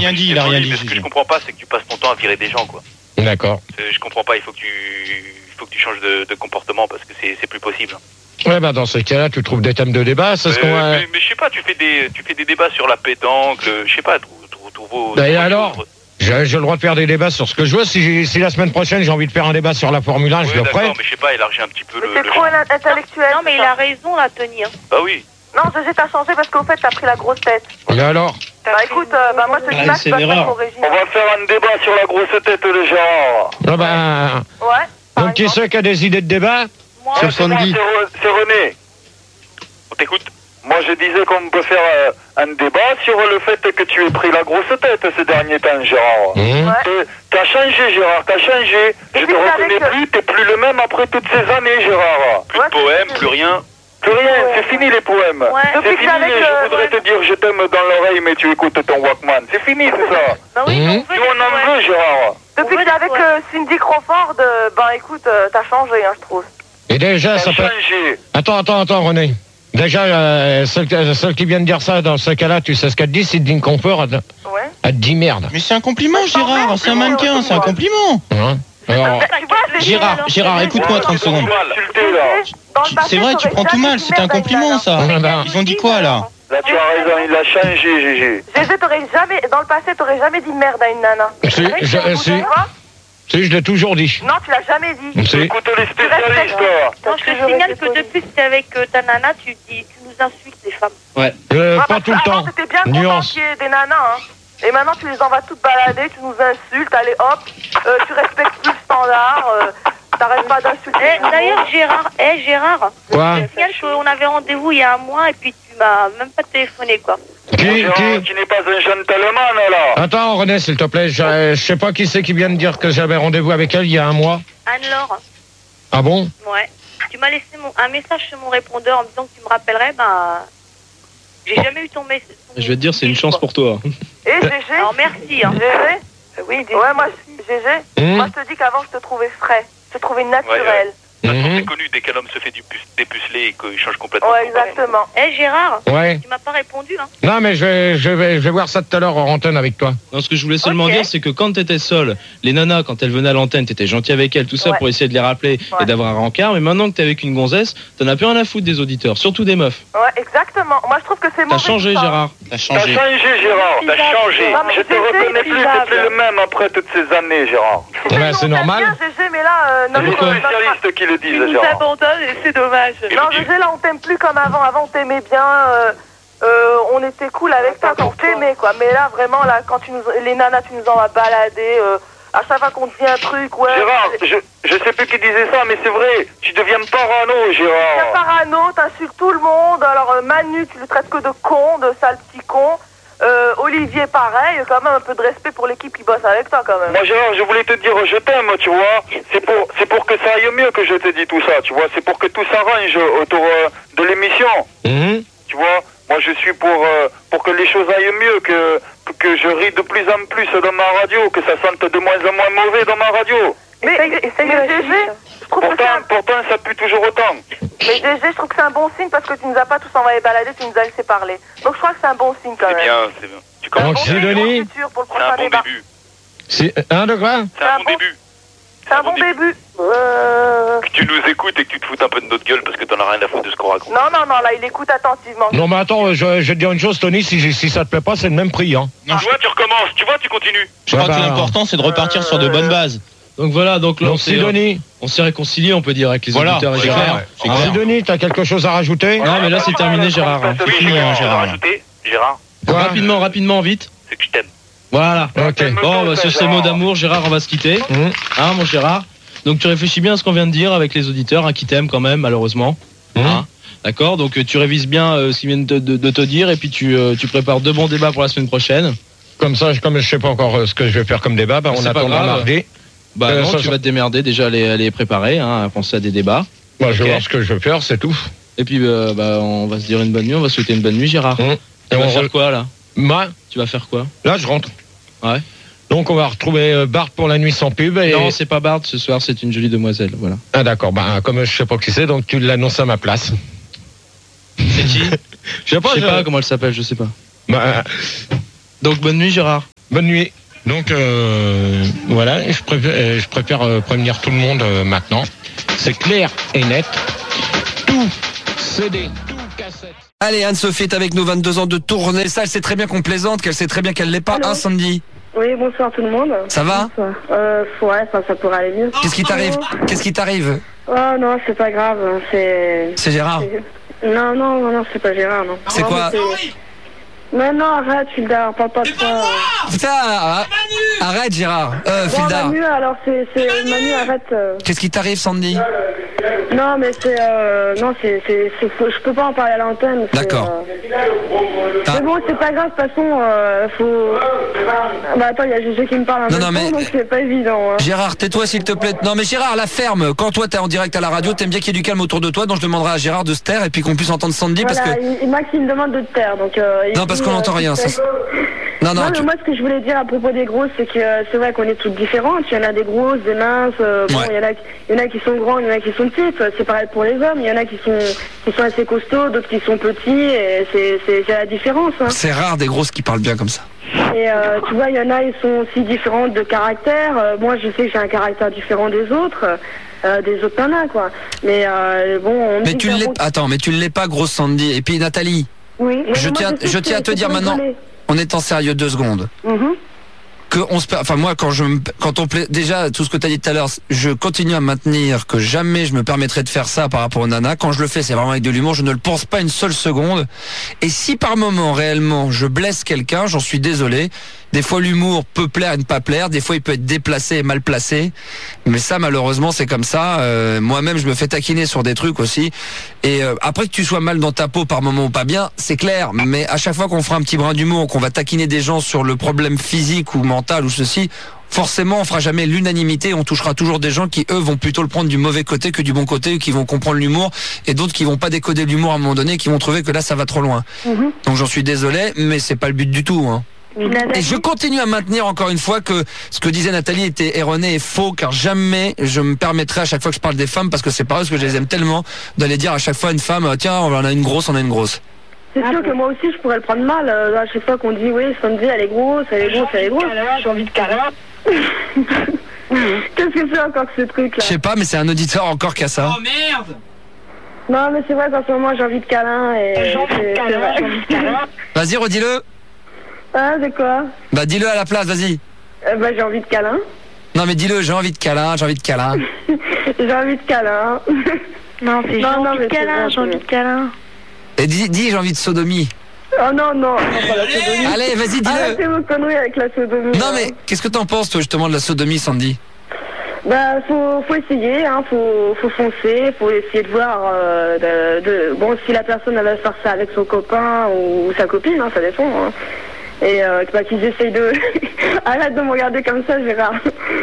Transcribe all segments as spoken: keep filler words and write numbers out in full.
rien dit, il a rien dit. Ce que je comprends pas, c'est que tu passes ton temps à virer des gens, quoi. D'accord. Je comprends pas, il faut que tu, il faut que tu changes de, de comportement parce que c'est, c'est plus possible. Ouais, bah dans ce cas-là, tu trouves des thèmes de débat, c'est ce qu'on va... mais, mais je sais pas, tu fais des, tu fais des débats sur la pétanque, le, je sais pas, trouve, trouve, trouve vos... Et alors, j'ai, j'ai le droit de faire des débats sur ce que je veux. Si, j'ai, si la semaine prochaine j'ai envie de faire un débat sur la Formule un, ouais, je le ferai. Mais je sais pas, élargir un petit peu mais le... c'est le trop champ. intellectuel. Non, mais il a raison, là, Tony. Hein. Bah oui. Non, Gégé, t'as changé parce qu'au fait, t'as pris la grosse tête. Mais alors? Bah écoute, euh, bah moi, je te dis pas que tu vas te mettre au régime. On va faire un débat sur la grosse tête de Gérard. Ah bah... Ouais. Donc qui c'est qui a des idées de débat? Moi, c'est, c'est, c'est René. On t'écoute. Moi, je disais qu'on peut faire euh, un débat sur le fait que tu aies pris la grosse tête ces derniers temps, Gérard. Mmh. Ouais. T'as changé, Gérard, t'as changé. Et je puis te c'est reconnais avec, plus, t'es plus le même après toutes ces années, Gérard. Plus Ouais, de poèmes, c'est- plus rien. Plus rien, c'est fini les poèmes. Ouais. C'est Depuis que fini, avec, je euh, voudrais ouais. te dire je t'aime dans l'oreille, mais tu écoutes ton Walkman. C'est fini, c'est ça. bah oui, Mmh. on veut Nous, des on en poèmes. veut, Gérard. Depuis que Ouais, t'es avec ouais. euh, Cindy Crawford, euh, bah écoute, euh, t'as changé, hein, je trouve. Et déjà, T'as ça peut... changé. Attends, attends, attends, René. Déjà, euh, celle, celle qui vient de dire ça, dans ce cas-là, tu sais ce qu'elle te dit, Sidney Comfort, elle, Ouais. elle te dit merde. Mais c'est un compliment, Gérard. C'est un mannequin, c'est un compliment. Hein? Alors, Bah, tu vois, je l'ai dit, Gérard, alors, Gérard, Gégé, écoute-moi trente Ils ont secondes. mal insulté, là. dans le passé, C'est vrai, tu t'aurais prends tout jamais mal. dit C'est un merde à une compliment, nana. ça. Ah bah. Ils ont dit quoi, là? Là, tu as raison, il a changé, Gégé. Gégé, t'aurais jamais, dans le passé, t'aurais jamais dit merde à une nana. si, je, euh, si, Tu vois? si, je l'ai toujours dit. Non, tu l'as jamais dit. Si. Écoute les spécialistes, toi. Non, je te signale que depuis que t'es avec euh, ta nana, tu, dis, tu nous insultes, les femmes. Euh, Ah, pas parce tout le que avant, temps. t'étais bien content Nuance. qu'il y ait des nanas, hein. Et maintenant, tu les envoies toutes balader, tu nous insultes, allez hop, euh, tu respectes plus le standard, euh, t'arrêtes pas d'insulter. Eh, tout le d'ailleurs, monde. Gérard, eh, Gérard, Quoi? je te signale qu'on avait rendez-vous il y a un mois et puis tu m'as même pas téléphoné, quoi. Qui, Gérard, qui tu n'es pas un gentleman, là. Attends, René, s'il te plaît, je, je sais pas qui c'est qui vient de dire que j'avais rendez-vous avec elle il y a un mois. Anne-Laure, Ah bon? ouais. Tu m'as laissé mon, un message sur mon répondeur en me disant que tu me rappellerais, bah... J'ai jamais eu ton message. Je vais te dire, c'est une chance pour toi. Et Gégé, Alors, merci, hein. Gégé, Oui, des... ouais, moi, Gégé, Hum, moi, je te dis qu'avant, je te trouvais frais, je te trouvais naturel. mhm. C'est connu, dès qu'un homme se fait du puce- dépuceler et qu'il change complètement. Ouais, exactement. Eh, Gérard, Ouais. tu m'as pas répondu, hein. Non, mais je vais, je vais, je vais voir ça tout à l'heure en antenne avec toi. Non, ce que je voulais seulement Ok. dire, c'est que quand t'étais seul, les nanas, quand elles venaient à l'antenne, t'étais gentil avec elles, tout ça Ouais. pour essayer de les rappeler Ouais. et d'avoir un rencard. Mais maintenant que t'es avec une gonzesse, t'en as plus rien à foutre des auditeurs, surtout des meufs. Ouais, exactement. Moi, je trouve que c'est T'as mauvais. changé, tout ça. Gérard. T'as T'as changé. changé, Gérard, t'as changé. Non, mais Je te Gégé, reconnais plus, Gégé, t'es plus le même après toutes ces années, Gérard. Gégé, Ouais, nous, c'est on t'aime normal. bien, Gégé, mais là, euh, C'est notre- les notre- spécialistes qui le Tu disent, nous Gérard. abandonnes et c'est dommage. Non, Gégé, là, on t'aime plus comme avant. Avant, on t'aimait bien. euh, euh, on était cool avec toi quand on t'aimait, quoi. Mais là, vraiment, là, quand tu nous, les nanas, tu nous envoies balader. Euh, à chaque fois qu'on te dit un truc, ouais. Gérard, je, je sais plus qui disait ça, mais c'est vrai, tu deviens parano, T'es Gérard. parano, t'insultes tout le monde. Alors, euh, Manu, tu le traites que de con, de sale petit con. Euh, Olivier, pareil. Quand même, un peu de respect pour l'équipe qui bosse avec toi, quand même. Moi, Gérard, je voulais te dire je t'aime, tu vois. C'est pour, c'est pour que ça aille mieux que je te dis tout ça, tu vois. C'est pour que tout s'arrange autour euh, de l'émission, Mhm. tu vois. Moi, je suis pour, euh, pour que les choses aillent mieux, que, que, que je ris de plus en plus dans ma radio, que ça sente de moins en moins mauvais dans ma radio. Mais, Essaye- mais essaye mais de Gégé, réfléchir. je trouve que c'est Pourtant, un... pourtant, ça pue toujours autant. Mais Gégé, je trouve que c'est un bon signe parce que tu nous as pas tous envoyé balader, tu nous as laissé parler. Donc je crois que c'est un bon signe quand C'est même. bien, c'est bien. Tu C'est un commences. Donc, bon signe Sidonie, pour le futur, pour le C'est un prochain bon débat. début. C'est, hein, de quoi? C'est un bon début. C'est un bon début. Euh... Que tu nous écoutes et que tu te foutes un peu de notre gueule parce que t'en as rien à foutre de ce qu'on raconte. Non, non, non, là, il écoute attentivement. Non, mais attends, je, je vais te dire une chose, Tony, si, si ça te plaît pas, c'est le même prix, hein. Non, Tu vois, tu recommences, tu vois, tu continues. Je crois Ah que bah, l'important, c'est de repartir sur de bonnes bases. Donc voilà, donc là, on Donc, s'est, Sidonie, on s'est réconciliés, on peut dire, avec les Voilà, auditeurs et c'est Gérard. clair. C'est clair. Sidonie, t'as quelque chose à rajouter? Non, mais là, c'est terminé, Gérard. hein. Oui, fini, Gérard, hein, je vais Gérard. rajouter, Gérard, Quoi? Rapidement, rapidement, vite. c'est que je t'aime. Voilà. Ok. Bon, bah, sur ces mots d'amour, Gérard, on va se quitter. Mhm. Hein, mon Gérard. Donc, tu réfléchis bien à ce qu'on vient de dire avec les auditeurs, hein, qui t'aiment quand même, malheureusement. Mhm. Hein. D'accord. Donc, euh, tu révises bien euh, ce qu'ils viennent de, de- de te dire et puis tu, euh, tu prépares deux bons débats pour la semaine prochaine. Comme ça, je- comme je sais pas encore euh, ce que je vais faire comme débat, bah, on C'est pas attendra grave. mardi. Bah Euh, non, ça, tu ça- vas te démerder déjà à les, à les préparer, hein, à penser à des débats. Moi, je vais Ok. voir ce que je vais faire, c'est tout. Et puis, euh, bah, on va se dire une bonne nuit, on va souhaiter une bonne nuit, Gérard. Mhm. Tu Et vas on faire re- quoi, là Moi, Tu vas faire quoi là, je rentre. Ouais. Donc, on va retrouver euh, Bart pour la nuit sans pub. Et... Non, c'est pas Bard ce soir, c'est une jolie demoiselle, voilà. Ah, d'accord. Bah, comme je sais pas qui c'est, donc tu l'annonces à ma place. C'est qui Je sais pas, Je sais je- pas comment elle s'appelle, je sais pas. Bah, Donc, bonne nuit, Gérard. Bonne nuit. Donc euh, voilà, je préfère, je préfère euh, prévenir tout le monde euh, maintenant. C'est clair et net. Tout C D, tout cassette. Allez, Anne-Sophie est avec nous, vingt-deux ans de tournée. Ça, elle sait très bien qu'on plaisante, qu'elle sait très bien qu'elle l'est pas. Allô Hein, Sandy? Oui, bonsoir tout le monde. Ça va? Bonsoir. Euh, ouais, ça, ça pourrait aller mieux. Qu'est-ce qui t'arrive? Qu'est-ce qui t'arrive? Oh non, c'est pas grave, c'est... C'est Gérard. c'est- Non, non, non, non, c'est pas Gérard, non. C'est Non, quoi? mais c'est- Non, non, arrête, Fildar, parle pas de ça. Putain, ah, arrête Gérard. Euh, Bon, Fildar. Manu, alors c'est... c'est... Manu, arrête. euh. Qu'est-ce qui t'arrive, Sandy? Non, mais c'est... Euh... Non, c'est... c'est... c'est faux. Je peux pas en parler à l'antenne. c'est, D'accord. euh, Ah. Mais bon, c'est pas grave, de toute façon, euh, faut... Bah attends, il y a Gégé qui me parle en Non, même non, mais- temps, donc c'est pas évident. Hein. Gérard, tais-toi s'il te plaît. Non mais Gérard, la ferme. Quand toi t'es en direct à la radio, t'aimes bien qu'il y ait du calme autour de toi, donc je demanderai à Gérard de se taire et puis qu'on puisse entendre Sandy Voilà, parce que... il, il- Max, il me demande de te taire, donc... Euh, il Non, parce dit, qu'on n'entend euh, rien, tu ça, sais- Non, non, Non, mais tu- moi, ce que je voulais dire à propos des grosses, c'est que euh, c'est vrai qu'on est toutes différentes. Il y en a des grosses, des minces. euh, bon, Ouais. il y en a, il y en a qui sont grands, il y en a qui sont petites. C'est pareil pour les hommes. Il y en a qui sont, qui sont assez costauds, d'autres qui sont petits. Et c'est, c'est, c'est la différence. Hein. C'est rare des grosses qui parlent bien comme ça. Et euh, tu vois, il y en a, ils sont aussi différentes de caractère. Euh, moi, je sais que j'ai un caractère différent des autres. Euh, des autres nanas, quoi. Mais euh, bon, on me Mais dit tu que l'es... bon- Attends, mais tu l'es pas, grosse Sandy. Et puis Nathalie, Oui. mais je moi, tiens, sais je que tiens à te c'est dire pour maintenant, rigoler. on est en sérieux deux secondes. Mhm. Que on se, per- enfin moi quand je, me- quand on plaît, déjà tout ce que tu as dit tout à l'heure, je continue à maintenir que jamais je me permettrais de faire ça par rapport aux nanas. Quand je le fais, c'est vraiment avec de l'humour. Je ne le pense pas une seule seconde. Et si par moment réellement je blesse quelqu'un, j'en suis désolé. Des fois l'humour peut plaire et ne pas plaire. Des fois il peut être déplacé et mal placé. Mais ça malheureusement c'est comme ça. Euh, moi-même je me fais taquiner sur des trucs aussi. Et euh, après que tu sois mal dans ta peau par moment ou pas bien, c'est clair. Mais à chaque fois qu'on fera un petit brin d'humour, qu'on va taquiner des gens sur le problème physique ou mental ou ceci, forcément on fera jamais l'unanimité. On touchera toujours des gens qui eux vont plutôt le prendre du mauvais côté que du bon côté, qui vont comprendre l'humour, et d'autres qui vont pas décoder l'humour à un moment donné, qui vont trouver que là ça va trop loin. Mhm. Donc j'en suis désolé, mais c'est pas le but du tout. Hein. Nathalie, Et je continue à maintenir encore une fois que ce que disait Nathalie était erroné et faux, car jamais je me permettrai à chaque fois que je parle des femmes, parce que c'est pas parce que je les aime tellement, d'aller dire à chaque fois à une femme, tiens, on en a une grosse, on a une grosse. c'est sûr que moi aussi je pourrais le prendre mal. euh, à chaque fois qu'on dit oui, Sandy elle est grosse, elle est grosse, elle est grosse. J'ai envie de câlin. Qu'est-ce que c'est encore que ce truc Je là? sais pas, mais c'est un auditeur encore qui a ça. Non mais c'est vrai qu'en ce moment j'ai envie de câlin et c'est c'est vrai. Vas-y, redis-le. Ah c'est quoi? Bah dis-le à la place, vas-y. euh, Bah j'ai envie de câlin. Non mais dis-le, j'ai envie de câlin, j'ai envie de câlin. J'ai envie de câlin. Non, c'est j'ai Non, non, envie mais de c'est câlin, bon, j'ai envie c'est de câlin. Et dis, dis j'ai envie de sodomie. Oh non non, non pas la sodomie. Allez, vas-y, dis-le. Arrêtez vos conneries avec la sodomie. Non hein. mais qu'est-ce que t'en penses toi justement de la sodomie, Sandy? Bah faut, faut essayer, hein, faut, faut foncer, faut essayer de voir euh, de, de- bon si la personne elle va faire ça avec son copain ou sa copine, hein, ça dépend. Hein. Et euh, bah, qu'ils essayent de... Arrête de me regarder comme ça, Gérard.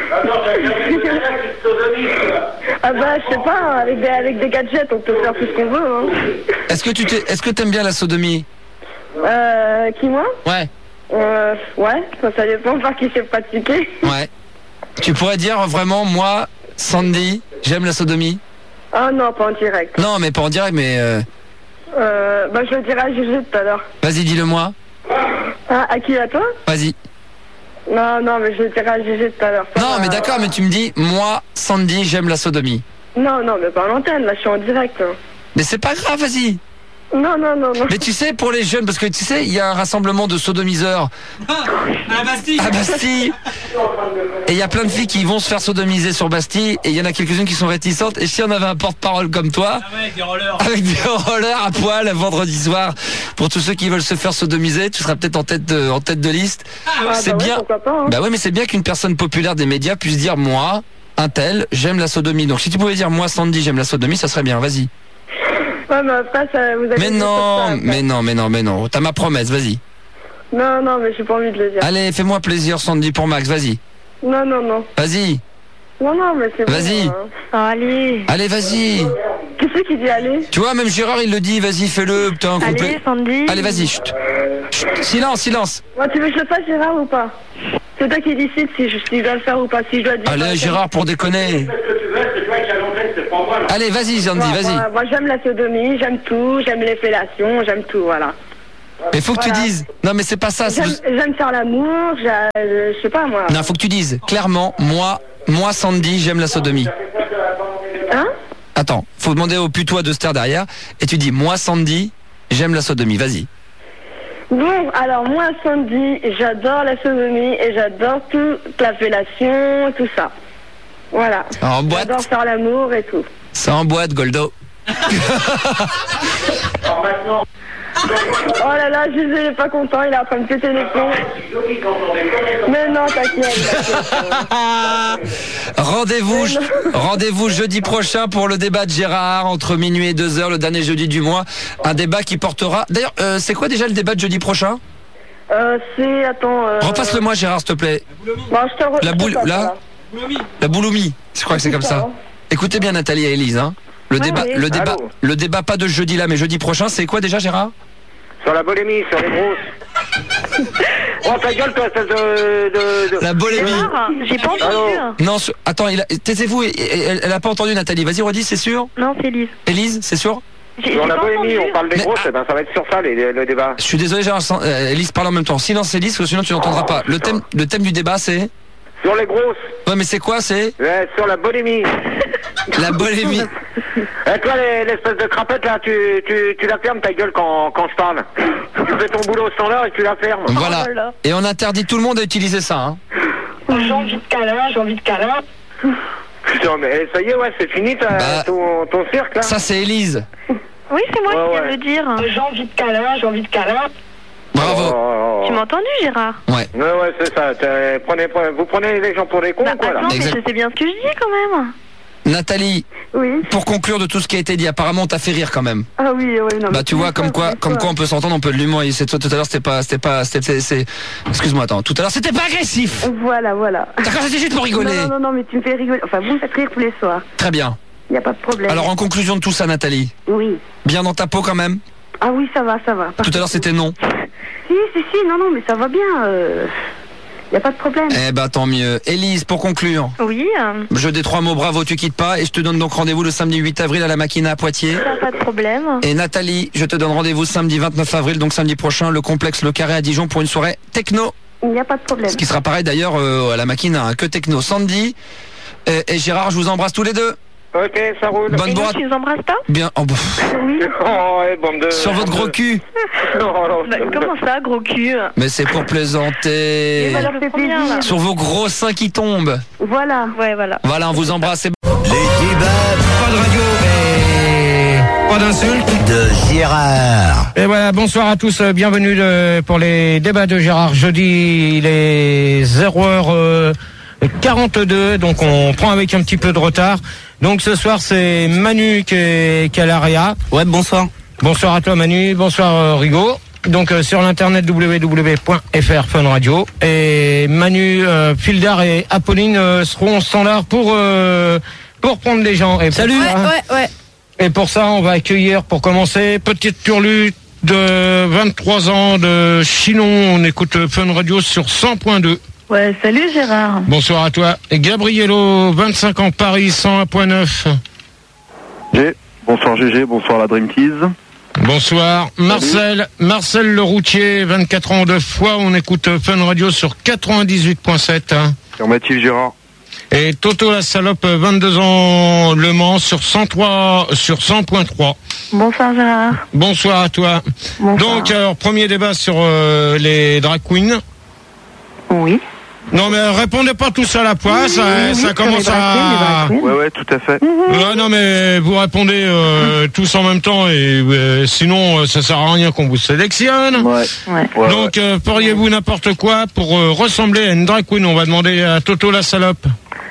Ah bah je sais pas, avec des, avec des gadgets on peut faire tout ce qu'on veut. Hein. Est-ce que tu t'es, est-ce que t'aimes bien la sodomie? Euh, qui moi? Ouais. Euh, ouais, ça, ça dépend par qui c'est pratiqué. Ouais. Tu pourrais dire vraiment, moi, Sandy, j'aime la sodomie? Ah non, pas en direct. Non, mais pas en direct, mais euh, Euh, bah je le dirai à Gégé tout à l'heure. vas-y, dis-le moi. Ah, à qui, à toi? Vas-y. Non, non, mais je le dirai à Gégé tout à l'heure. Ça Non, va. mais d'accord, mais tu me dis, moi, Sandy, j'aime la sodomie. Non, non, mais pas à l'antenne, là je suis en direct. hein. Mais c'est pas grave, vas-y. Non, non, non, non. Mais tu sais, pour les jeunes, parce que tu sais, il y a un rassemblement de sodomiseurs À Bastille. à Bastille. Et il y a plein de filles qui vont se faire sodomiser sur Bastille. Et il y en a quelques-unes qui sont réticentes. Et si on avait un porte-parole comme toi, Ah ouais, avec des rollers. avec des rollers à poil vendredi soir, pour tous ceux qui veulent se faire sodomiser, tu seras peut-être en tête de, en tête de liste. Ah, c'est bah ouais, bien. pourquoi pas, hein. Bah ouais, mais c'est bien qu'une personne populaire des médias puisse dire, moi, un tel, j'aime la sodomie. Donc si tu pouvais dire, moi, Sandy, j'aime la sodomie, ça serait bien. Vas-y. Ouais, mais après, ça, vous avez Mais dit non, ça, après. mais non, mais non, mais non. T'as ma promesse, vas-y. Non, non, mais j'ai pas envie de le dire. Allez, fais-moi plaisir, Sandy, pour Max, vas-y. Non, non, non. Vas-y. Non, non, mais c'est bon. Vas-y. hein. Oh, allez. Allez, vas-y. Qui c'est qui dit aller? Tu vois, même Gérard, il le dit, vas-y, fais-le, putain, complet. Allez, Sandy. Allez, vas-y, chut. Chut. Silence, silence. Moi, tu veux que je le fasse, Gérard, ou pas? C'est toi qui décides si je, si je dois le faire ou pas, si je dois dire. Allez, Gérard, pour déconner. Allez, vas-y, Sandy, Moi, vas-y. moi, moi, j'aime la sodomie, j'aime tout, j'aime les fellations, j'aime tout, voilà. Mais faut que Voilà. tu dises. Non, mais c'est pas ça. c'est J'aime juste- j'aime faire l'amour, j'a- je sais pas moi. Non, faut que tu dises clairement, moi, moi Sandy, j'aime la sodomie. Hein? Attends, faut demander au putois de se taire derrière. Et tu dis, moi Sandy, j'aime la sodomie. Vas-y. Bon, alors moi, Sandy, j'adore la sodomie et j'adore toute la fellation, tout ça. Voilà. En boîte. J'adore faire l'amour et tout. C'est en boîte, Goldo. Oh là là, Jésus, il est pas content, il est en train de péter les plombs. Mais non, t'inquiète, t'inquiète. Rendez-vous, rendez-vous jeudi prochain pour le débat de Gérard entre minuit et deux heures, le dernier jeudi du mois. Un débat qui portera. D'ailleurs, euh, c'est quoi déjà le débat de jeudi prochain? Euh, c'est, attends... Euh... Repasse-le-moi, Gérard, s'il te plaît. Bon, je te re... La boule, là La bouloumie. Je crois que c'est comme ça. Écoutez bien Nathalie et Élise. Hein. Le Ouais, débat, oui. le débat, Allô. le débat pas de jeudi là, mais jeudi prochain, c'est quoi déjà, Gérard? Sur la bolémie, sur les grosses. Oh, ta gueule, toi, espèce de... de, de... La bolémie. Ah, j'ai pas entendu. Allô. Non, ce- attends, il a- taisez-vous. Elle, elle- elle a pas entendu Nathalie. Vas-y, redis, c'est sûr? Non, c'est Lise. Élise, c'est sûr? J'ai Sur j'ai la pas bolémie, entendu. on parle des Mais- grosses, eh ben, ça va être sur ça, les, les- le débat. Je suis désolé, Gérard. sans- euh, Élise parle en même temps. Silence, Élise, parce que sinon tu n'entendras pas. Le thème, le thème du débat, c'est. Sur les grosses, Ouais, mais c'est quoi? C'est ouais, sur la bolémie. la bolémie. Et toi, les- l'espèce de crapette, là, tu, tu, tu la fermes ta gueule quand, quand je parle. Tu fais ton boulot au standard et tu la fermes. Voilà. Oh là là. Et on interdit tout le monde à utiliser ça. Hein. J'ai envie de câlin, j'ai envie de câlin. Putain, mais ça y est, ouais, c'est fini ta, Bah, ton, ton cirque, là. Ça, c'est Élise. Oui, c'est moi Ouais, qui viens ouais. de le dire. J'ai envie de câlin, j'ai envie de câlin. Bravo. Oh, oh, oh. Tu m'as entendu, Gérard? Ouais. Ouais, ouais, c'est ça. T'es- Prenez, prenez- vous prenez les gens pour des cons, Bah, quoi, là. attends, mais Exact. je sais bien ce que je dis quand même. Nathalie, Oui. pour conclure de tout ce qui a été dit, apparemment, on t'a fait rire quand même. Ah oui, oui, non. Bah mais tu vois comme quoi comme quoi on peut s'entendre, on peut de l'humour. Et c'est toi tout à l'heure c'était pas c'était pas c'était c'est excuse-moi attends tout à l'heure c'était pas agressif. Voilà, voilà. D'accord, c'était juste pour rigoler. Non, non, non, mais tu me fais rigoler. Enfin, vous me faites rire tous les soirs. Très bien. Il n'y a pas de problème. Alors en conclusion de tout ça, Nathalie, Oui. bien dans ta peau quand même. Ah oui, ça va, ça va. Tout à l'heure c'était non. Si, si, si, non, non, mais ça va bien. Il n'y a pas de problème. Eh ben tant mieux. Élise, pour conclure, Oui, euh, jeu des trois mots, bravo, tu quittes pas, et je te donne donc rendez-vous le samedi huit avril à la Maquina à Poitiers. ça, pas de problème. Et Nathalie, je te donne rendez-vous samedi vingt-neuf avril, donc samedi prochain, le complexe Le Carré à Dijon pour une soirée techno. Il n'y a pas de problème. Ce qui sera pareil d'ailleurs euh, à la Maquina, hein, que techno. Sandy et, et Gérard, je vous embrasse tous les deux. Ok, ça roule. Bonne Et nous, boîte. tu nous embrasses pas? Bien. Oh, pff, Oui. Oh, ouais, bande de... sur votre gros cul. Oh, non, Bah, comment ça, gros cul? Mais c'est pour plaisanter. Ça leur fait plaisir. Sur vos gros seins qui tombent. Voilà. Ouais, voilà. Voilà, on vous embrasse. Les débats, pas de radio et pas d'insulte de Gérard. Et voilà, bonsoir à tous, euh, bienvenue de- pour les débats de Gérard. Jeudi, il est zéro heure quarante-deux, donc on prend avec un petit peu de retard. Donc ce soir, c'est Manu qui est, qui est à l'Aria. Ouais, bonsoir. Bonsoir à toi Manu, bonsoir euh, Rigaud. Donc euh, sur l'internet w w w point f r Fun Radio. Et Manu, euh, Fildar et Apolline euh, seront au standard pour, euh, pour prendre les gens. Et pour Salut. ça- Ouais, ouais. Et pour ça, on va accueillir, pour commencer, petite turlute de vingt-trois ans de Chinon. On écoute Fun Radio sur cent point deux. Ouais, salut Gérard. Bonsoir à toi. Et Gabriello, vingt-cinq ans, Paris, cent un point neuf. G. Bonsoir G G, bonsoir la Dream Tease. Bonsoir. Marcel, Marcel le routier, vingt-quatre ans de fois. On écoute Fun Radio sur quatre-vingt-dix-huit point sept. Affirmatif Gérard. Et Toto la salope, vingt-deux ans, Le Mans sur cent trois, sur cent point trois. Bonsoir Gérard. Bonsoir à toi. Bonsoir. Donc, alors, premier débat sur euh, les drag queens. Oui. Non, mais répondez pas tous à la poisse, ça, ça commence à... Ouais ouais, tout à fait. Ouais, non, mais vous répondez euh, tous en même temps, et euh, sinon, euh, ça sert à rien qu'on vous sélectionne. Ouais. Ouais. Ouais, Donc, euh, feriez-vous n'importe quoi pour euh, ressembler à une drag queen? On va demander à Toto la salope.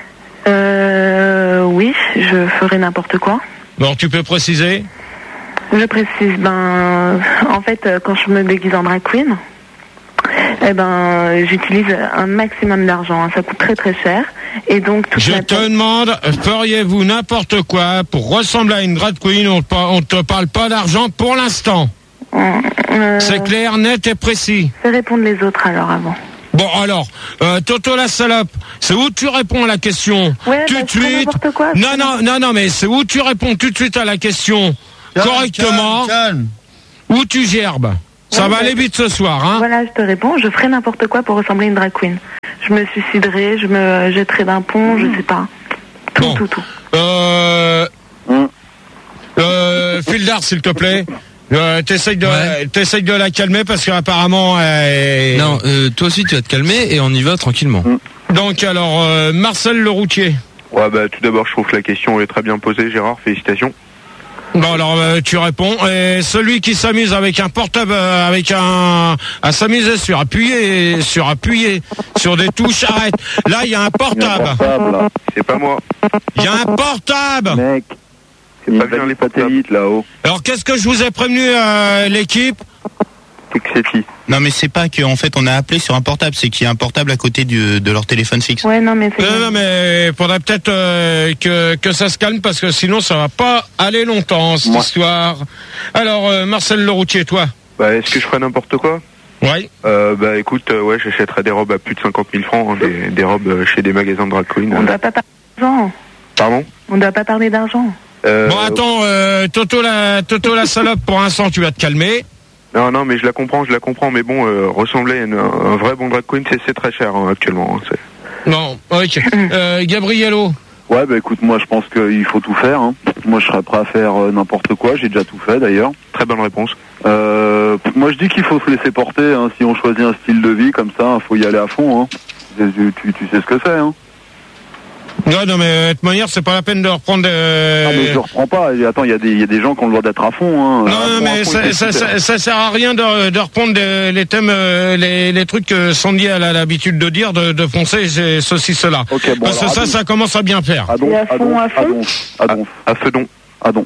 Euh, oui, je ferai n'importe quoi. Alors, tu peux préciser? Je précise, ben, en fait, euh, quand je me déguise en drag queen, eh ben, j'utilise un maximum d'argent. Hein, ça coûte très très cher. Et donc, toute Je la te demande, feriez-vous n'importe quoi pour ressembler à une drag queen? On pa- on te parle pas d'argent pour l'instant. Euh, C'est clair, net et précis. Fais répondre les autres alors avant. Bon, alors, euh, Toto la salope, c'est où tu réponds à la question Ouais, tout bah, de je ferai suite. n'importe quoi, je Non, ferai non, non, non, mais c'est où tu réponds tout de suite à la question Calme, correctement, calme, calme. ou tu gerbes. Ça Ouais, va bah, aller vite ce soir, hein. Voilà, je te réponds, je ferai n'importe quoi pour ressembler à une drag queen. Je me suiciderai, je me jetterai d'un pont, je sais pas. Tout, Bon. tout, tout. Euh... Euh... Fildar, s'il te plaît. Euh, t'essayes de, Ouais. t'essayes de la calmer parce qu'apparemment. Euh... Non, euh, toi aussi tu vas te calmer et on y va tranquillement. Donc alors, euh, Marcel le routier. Ouais, bah tout d'abord, je trouve que la question est très bien posée, Gérard. Félicitations. Bon alors euh, tu réponds. Et celui qui s'amuse avec un portable, euh, avec un, à s'amuser sur appuyer, sur appuyer, sur des touches, arrête. Là il y a un portable. C'est pas moi. Il y a un portable. Mec, c'est pas bien les satellites là-haut. Alors qu'est-ce que je vous ai prévenu, euh, l'équipe? C'est que c'est qui? Non, mais c'est pas qu'en fait on a appelé sur un portable, c'est qu'il y a un portable à côté du, de leur téléphone fixe. Ouais, non, mais c'est. Non, non, mais faudrait peut-être euh, que, que ça se calme parce que sinon ça va pas aller longtemps cette Moi. histoire. Alors euh, Marcel le routier, toi? Bah, est-ce que je ferais n'importe quoi? Ouais. Euh, bah écoute, euh, ouais, j'achèterais des robes à plus de cinquante mille francs, hein, des, des robes euh, chez des magasins de drag queen. On euh. doit pas parler d'argent. Pardon? On doit pas parler d'argent. Euh, Bon attends, euh, Toto la Toto la salope, pour l'instant tu vas te calmer. Non, non, mais je la comprends, je la comprends, mais bon, euh, ressembler à une- un vrai bon drag queen, c'est c'est très cher hein, actuellement. hein, c'est- Bon, ok. Euh, Gabriello. Ouais, bah écoute, moi je pense qu'il faut tout faire. Hein. Moi je serais prêt à faire euh, n'importe quoi, j'ai déjà tout fait d'ailleurs. Très bonne réponse. Euh, moi je dis qu'il faut se laisser porter, hein. Si on choisit un style de vie comme ça, il faut y aller à fond. Hein. Tu, tu, tu sais ce que c'est. Hein. Non, non, mais de toute manière, c'est pas la peine de reprendre. Euh... Ah, mais je reprends pas. Et attends, il y, a des- il y a des gens qui ont le droit d'être à fond. Hein. Non, À non, fond, à mais fond, ça, c'est ça, super. ça, ça sert à rien de, de reprendre des- les thèmes, euh, les, les trucs que Sandy elle a l'habitude de dire, de, de foncer c'est ceci, cela. Ok, bon, Parce que alors, ça, Adonf. ça commence à bien faire. Adonf, Et à fond, Adonf, à fond Adonf, Adonf, À Fedon. Adonf.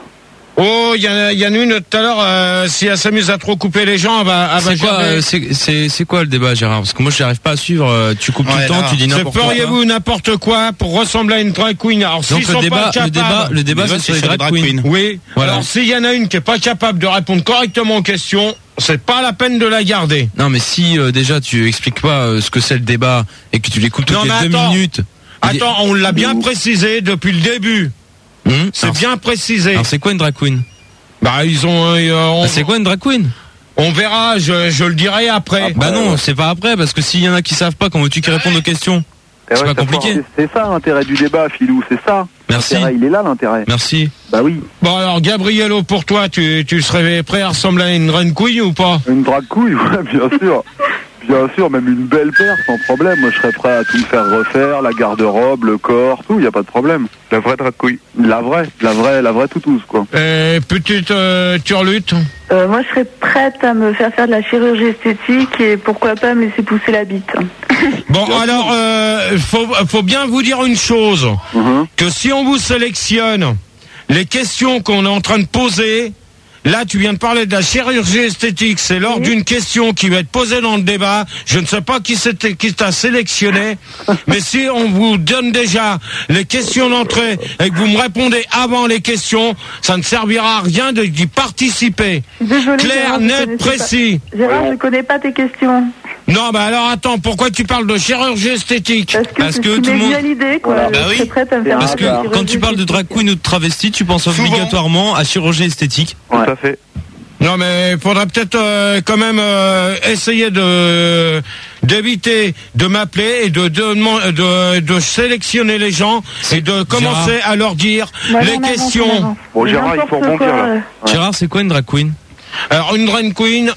Oh, il y, en a- il y en a une tout à l'heure, euh, si elle s'amuse à trop couper les gens, elle va, elle va C'est quoi, gerber. euh, c'est, c'est, c'est quoi le débat, Gérard? Parce que moi, je n'arrive pas à suivre. euh, Tu coupes tout Ouais, le temps, là. tu dis C'est n'importe quoi. feriez-vous n'importe quoi pour ressembler à une drag queen? Alors, s'ils Donc sont le débat, pas le capables. débat, le débat, Le c'est débat, sur les c'est sur les drag drag queens. queens. Oui. Voilà. Alors, s'il y en a une qui est pas capable de répondre correctement aux questions, c'est pas la peine de la garder. Non, mais si euh, déjà tu expliques pas euh, ce que c'est le débat et que tu l'écoutes toutes Non, les mais deux attends. minutes. Attends, on l'a bien précisé depuis le début. Hum, C'est alors, bien précisé. Alors c'est quoi une drag queen? Bah, ils ont. euh, on, Bah, c'est quoi une drag queen? on verra, je, je le dirai après. Bah non, c'est pas après, parce que s'il y en a qui savent pas, comment veux-tu qu'ils répondent aux questions? Eh C'est ouais, pas ça compliqué. foire. C'est c'est ça l'intérêt du débat, Philou, c'est ça. Merci. L'intérêt, il est là l'intérêt. Merci. Bah oui. Bon, alors, Gabriello, pour toi, tu, tu serais prêt à ressembler à une reine queen ou pas? Une drag couille, ouais, bien sûr. Bien sûr, même une belle paire, sans problème. Moi, je serais prêt à tout me faire refaire, la garde-robe, le corps, tout, y a pas de problème. La vraie drag queen. La vraie, la vraie, la vraie toutouze, quoi. Euh, petite euh, turlute. Euh, moi, je serais prête à me faire faire de la chirurgie esthétique et pourquoi pas me laisser pousser la bite. Bon, alors, euh, faut, faut bien vous dire une chose. Mhm. Que si on vous sélectionne les questions qu'on est en train de poser, là, tu viens de parler de la chirurgie esthétique, c'est lors d'une question qui va être posée dans le débat. Je ne sais pas qui c'était, qui t'a sélectionné, mais si on vous donne déjà les questions d'entrée et que vous me répondez avant les questions, ça ne servira à rien de d'y participer. Désolée, Clair, Gérard, je net, connaissais précis. pas- Gérard, je connais pas tes questions. Non, bah alors attends, pourquoi tu parles de chirurgie esthétique? Parce que, Parce c'est que ce qui tout le m'est monde- venu à l'idée, quoi. Bah je oui. serais prête à me faire Parce de que la quand chirurgie tu parles de drag esthétique. queen ou de travesti, tu penses Souvent. obligatoirement à chirurgie esthétique. Tout Ouais. à fait. Non, mais il faudrait peut-être euh, quand même euh, essayer de d'éviter de m'appeler et de de, de de sélectionner les gens et de commencer à leur dire Moi, les j'en avance, j'en questions. avance. Bon, Gérard, il faut N'importe rebondir, quoi, là. euh, Gérard, c'est quoi une drag queen? Alors une drag queen,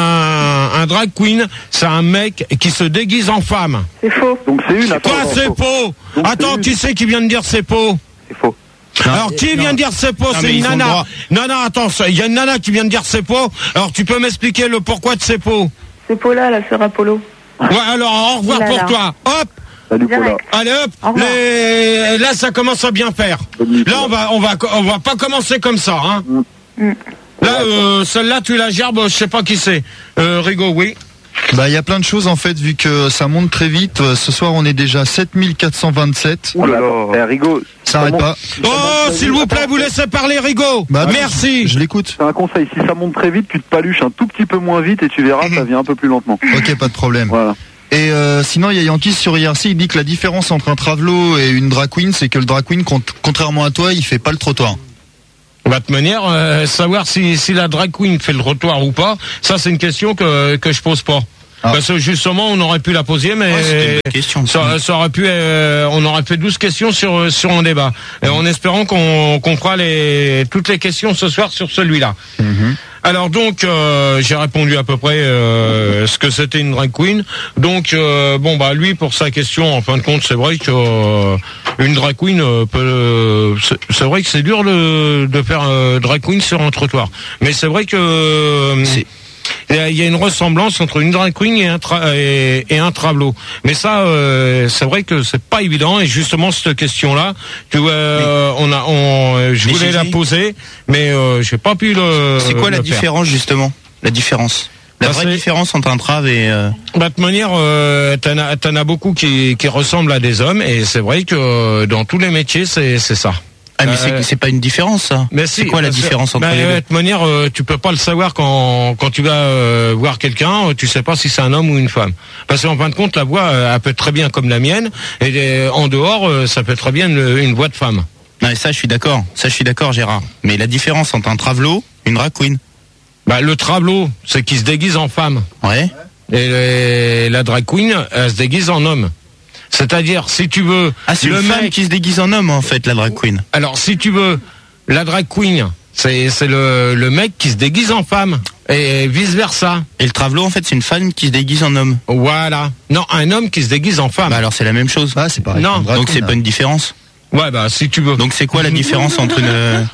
un, un drag queen, c'est un mec qui se déguise en femme. C'est faux. Donc c'est une, attends. Quoi, attends, c'est attends. faux? Donc, Attends, c'est une. qui c'est qui vient de dire c'est faux? C'est faux. Alors qui vient de dire c'est faux? Non, C'est mais une ils ont le nana. droit. Non, non, attends, il y a une nana qui vient de dire c'est faux. Alors tu peux m'expliquer le pourquoi de c'est faux? C'est Paula, la sœur Apollo. Ouais, alors au revoir Là, pour là. toi. Hop. Salut, Paula. Direct. Allez hop, Au revoir. les... là ça commence à bien faire. Bonne nuit, Là on va on va on va pas commencer comme ça hein. Mm. Là euh, celle-là tu la gerbes, je sais pas qui c'est. Euh, Rigaud, oui. Bah, il y a plein de choses en fait, vu que ça monte très vite. Euh, Ce soir, on est déjà à sept mille quatre cent vingt-sept. Ouh là là. Eh, Rigaud. Ça arrête pas. Oh, s'il vous plaît, vous laissez parler Rigaud. Bah, non, Merci. Je l'écoute. C'est un conseil, si ça monte très vite, tu te paluches un tout petit peu moins vite et tu verras, ça vient un peu plus lentement. Ok, pas de problème. Voilà. Et euh, sinon, il y a Yankees sur I R C, il dit que la différence entre un travelo et une drag queen, c'est que le drag queen, cont- contrairement à toi, il fait pas le trottoir. Bah, de manière, euh, savoir si, si la drag queen fait le trottoir ou pas, ça c'est une question que, que je pose pas. Ah. Parce que justement, on aurait pu la poser, mais ouais, question. Ça, ça aurait pu, euh, on aurait fait douze questions sur sur un débat, et en espérant qu'on qu'on fera les toutes les questions ce soir sur celui-là. Mm-hmm. Alors donc, euh, j'ai répondu à peu près euh, ce que c'était une drag queen. Donc euh, bon bah lui pour sa question, en fin de compte, c'est vrai que euh, une drag queen euh, peut, euh, c'est, c'est vrai que c'est dur de de faire euh, drag queen sur un trottoir, mais c'est vrai que euh, c'est il y a une ressemblance entre une drag queen et un, tra- et, et un travelot. Mais ça, euh, c'est vrai que c'est pas évident. Et justement, cette question-là, tu vois, euh, on a, on, je mais voulais la poser, mais euh, j'ai pas pu le. C'est quoi le la faire. différence justement? La différence. La bah, vraie c'est... différence entre un trave et. Euh... Bah, de manière, euh, t'en as, t'en as beaucoup qui, qui ressemblent à des hommes, et c'est vrai que euh, dans tous les métiers, c'est, c'est ça. Ah mais euh, c'est, c'est pas une différence ça. Mais c'est si, quoi la différence entre bah, les deux? De toute manière, euh, tu peux pas le savoir quand quand tu vas euh, voir quelqu'un, tu sais pas si c'est un homme ou une femme. Parce qu'en fin de compte, la voix, euh, elle peut être très bien comme la mienne, et euh, en dehors, euh, ça peut être très bien une, une voix de femme. Non et ça, je suis d'accord. Ça, je suis d'accord, Gérard. Mais la différence entre un travelot, une drag queen. Bah le travelot, c'est qu'il se déguise en femme. Ouais. Et les, la drag queen, elle se déguise en homme. C'est-à-dire, si tu veux... Ah, c'est le une mec femme qui se déguise en homme, en fait, la drag queen. Alors, si tu veux, la drag queen, c'est, c'est le, le mec qui se déguise en femme. Et vice-versa. Et le travelot, en fait, c'est une femme qui se déguise en homme. Voilà. Non, un homme qui se déguise en femme. Bah alors, c'est la même chose. Ah, c'est pareil. Non. Donc, c'est pas une différence. Ouais, bah, si tu veux. Donc, c'est quoi la différence entre une...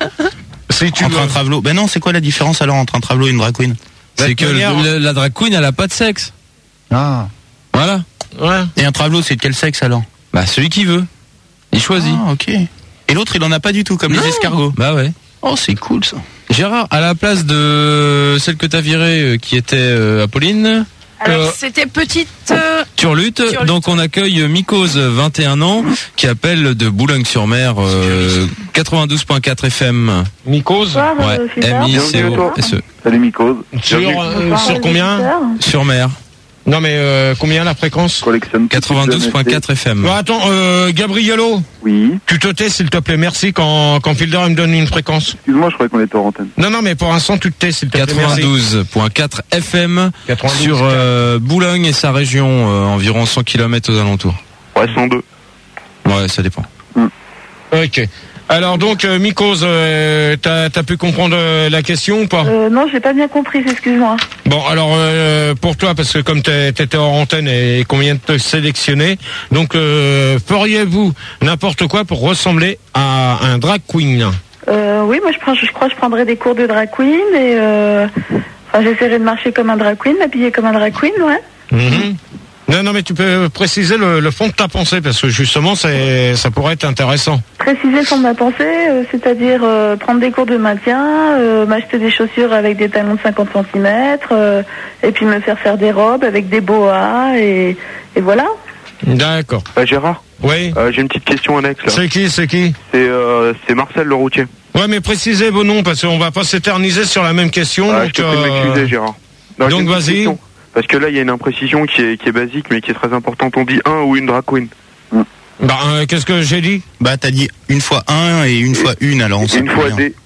si tu entre veux. un travelot? Ben non, c'est quoi la différence, alors, entre un travelot et une drag queen? C'est que manière... le, la drag queen, elle a pas de sexe. Ah. Voilà. Ouais. Et un travelot, c'est de quel sexe, alors? Bah, celui qui veut. Il choisit. Ah, ok. Et l'autre, il en a pas du tout, comme non. les escargots. Bah ouais. Oh, c'est cool, ça. Gérard, à la place de celle que t'as virée, euh, qui était euh, Apolline. Alors, euh, c'était petite... Euh... Turlutte. Turlutte. Donc, on accueille Mycose, vingt et un ans, qui appelle de Boulogne-sur-Mer, euh, quatre-vingt-douze point quatre F M. Mycose. Ouais. M I C O S E. Salut, Mycose. Sur, euh, sur combien? Sur mer. Non mais euh, combien la fréquence? quatre-vingt-douze point quatre F M. Bon, attends, euh, Gabriello. Oui. Tu te tais s'il te plaît, merci quand quand Fielder me donne une fréquence. Excuse-moi, je croyais qu'on était en antenne. Non non mais pour l'instant tu te tais s'il te plaît. quatre-vingt-douze point quatre F M quatre-vingt-douze sur euh, Boulogne et sa région, euh, environ cent kilomètres aux alentours. Ouais, cent deux. Ouais, ça dépend. Mm. Ok. Alors donc, euh, Mycose, euh, t'as, t'as pu comprendre euh, la question ou pas? euh, Non, j'ai pas bien compris, excuse-moi. Bon, alors euh, pour toi, parce que comme t'es, t'étais hors antenne et qu'on vient de te sélectionner, donc euh, feriez-vous n'importe quoi pour ressembler à un drag queen? euh, Oui, moi je, prends, je, je crois que je prendrais des cours de drag queen et euh, enfin, j'essaierai de marcher comme un drag queen, m'habiller comme un drag queen, ouais. Mm-hmm. Non, non, mais tu peux préciser le, le fond de ta pensée, parce que justement, c'est, ça pourrait être intéressant. Préciser le fond de ma pensée, euh, c'est-à-dire euh, prendre des cours de maintien, euh, m'acheter des chaussures avec des talons de cinquante centimètres, euh, et puis me faire faire des robes avec des boas, et, et voilà. D'accord. Euh, Gérard. Oui. Euh, j'ai une petite question annexe là. C'est qui, c'est qui? C'est euh, c'est Marcel le routier. Ouais, mais précisez vos noms, parce qu'on va pas s'éterniser sur la même question. Ah, donc, je te prie de m'excuser, Gérard. Non, donc vas-y. Question. Parce que là, il y a une imprécision qui est, qui est basique, mais qui est très importante. On dit un ou une drag queen. Bah, euh, qu'est-ce que j'ai dit? Bah, t'as dit une fois un et une et fois une, alors on sait Une fois bien. Des.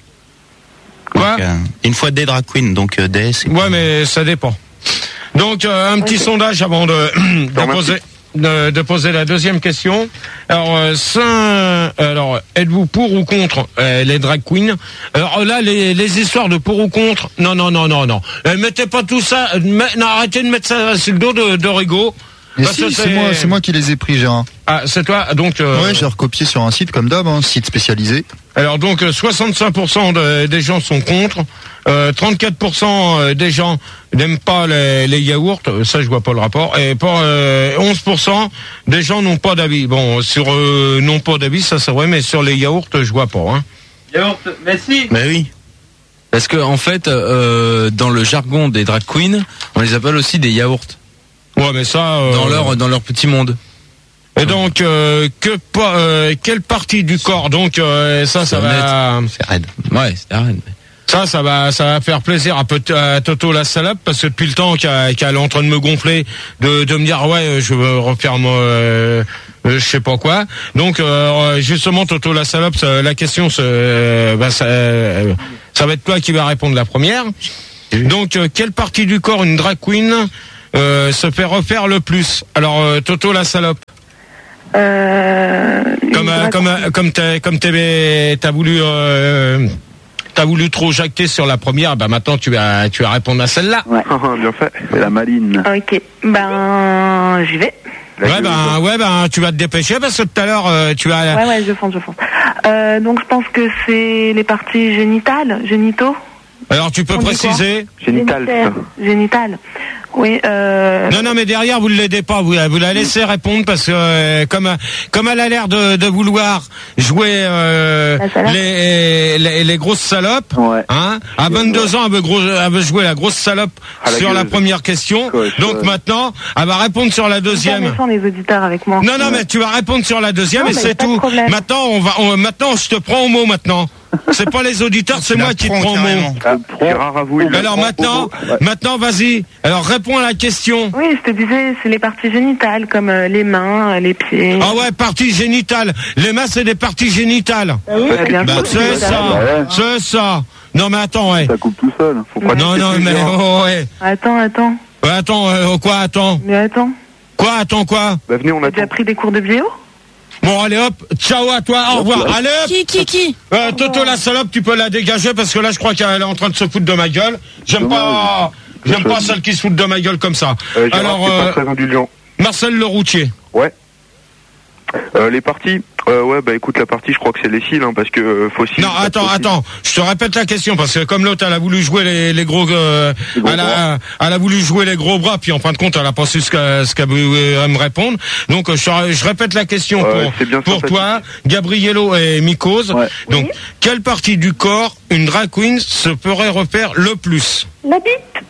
Quoi? Donc, euh, une fois des drag queen, donc euh, des, c'est... Ouais, mais ça dépend. Donc, euh, un petit okay. sondage avant de, de poser... De, de poser la deuxième question. Alors, euh, ça, alors, êtes-vous pour ou contre euh, les drag queens? Alors là, les, les histoires de pour ou contre, non, non, non, non, non. Euh, mettez pas tout ça. Mais, non, arrêtez de mettre ça sur le dos de, de Rigaud. Mais si, c'est moi, c'est moi qui les ai pris, Gérard. Ah, c'est toi, donc. Euh... Ouais, j'ai recopié sur un site comme d'hab, un site spécialisé. Alors donc, soixante-cinq pour cent de, des gens sont contre. Euh, trente-quatre pour cent des gens n'aiment pas les, les yaourts, ça je vois pas le rapport. Et pour euh, onze pour cent des gens n'ont pas d'avis. Bon, sur euh, n'ont pas d'avis, ça c'est vrai, mais sur les yaourts, je vois pas. Hein. Yaourt, merci. Mais oui. Parce que en fait, euh, dans le jargon des drag queens, on les appelle aussi des yaourts. Ouais, mais ça euh... dans leur dans leur petit monde. Et donc euh, que euh, quelle partie du corps donc euh, ça ça c'est va c'est raide. Ouais, c'est raide. Ça, ça va, ça va faire plaisir à, à Toto la salope, parce que depuis le temps qu'elle est en train de me gonfler, de, de me dire ouais, je veux refaire moi, euh, je sais pas quoi. Donc euh, justement, Toto la salope, ça, la question, euh, bah, ça, euh, ça va être toi qui va répondre la première. Donc, euh, quelle partie du corps une drag queen euh, se fait refaire le plus? Alors, euh, Toto la salope. Euh, comme euh, comme euh, comme t'as comme t'avais t'as voulu euh, t'as voulu trop jacter sur la première, bah maintenant tu vas tu vas répondre à celle-là. Ouais. Bien fait. C'est la maline. Ok, ben j'y vais. Ouais ben ouais ben tu vas te dépêcher parce que tout à l'heure euh, tu as. Ouais ouais je fonce je fonce. Euh, donc je pense que c'est les parties génitales, génitaux. Alors tu peux préciser. Génital. Génital. Oui. Euh... Non, non, mais derrière vous ne l'aidez pas, vous, vous la laissez répondre parce que euh, comme comme elle a l'air de, de vouloir jouer euh, les, les les grosses salopes, ouais. hein. À vingt-deux ans, elle veut, gros, elle veut jouer la grosse salope la sur gueule. la première question. Ouais, donc ouais. maintenant, elle va répondre sur la deuxième. Méchant, les auditeurs avec moi. Non, non, mais tu vas répondre sur la deuxième non, et c'est tout. Maintenant, on va, on, maintenant, je te prends au mot maintenant. C'est pas les auditeurs, c'est moi qui te prends au mot. Rare à vous. Alors maintenant, maintenant, vas-y. Alors réponds à la question. Oui, je te disais, c'est les parties génitales, comme euh, les mains, les pieds. Ah ouais, parties génitales. Les mains, c'est des parties génitales. Ah oui, bah, bien bah, sûr, c'est ça, ouais. c'est ça. Non mais attends, ouais. Ça coupe tout seul. Faut pas non, non, mais oh, ouais. Attends, attends. Ouais, attends, euh, quoi, attends. Mais attends. Quoi, attends, quoi. Bah venez, on T'as attend. déjà pris des cours de biéo? Bon, allez hop, ciao à toi, au revoir. Allez hop. Qui, qui, qui euh, Toto la salope, tu peux la dégager parce que là, je crois qu'elle est en train de se foutre de ma gueule. J'aime pas, j'aime pas celle qui se fout de ma gueule comme ça. Euh, Gérard, Alors, c'est euh, pas très indulgent. Marcel Le Routier. Ouais. Euh, les parties, euh, ouais, bah écoute, la partie, je crois que c'est les cils, hein, parce que euh, fossiles. Non, attends, attends. Je te répète la question parce que comme l'autre, elle a voulu jouer les, les gros, euh, Les gros elle, a, elle a voulu jouer les gros bras, puis en fin de compte, elle a pas su ce qu'elle ce qu'elle voulait me répondre. Donc, je, je répète la question Ouais, c'est bien pour, pour sympathique. toi, Gabriello et Mikos. Ouais. Donc, quelle partie du corps une drag queen se ferait refaire le plus? La bite.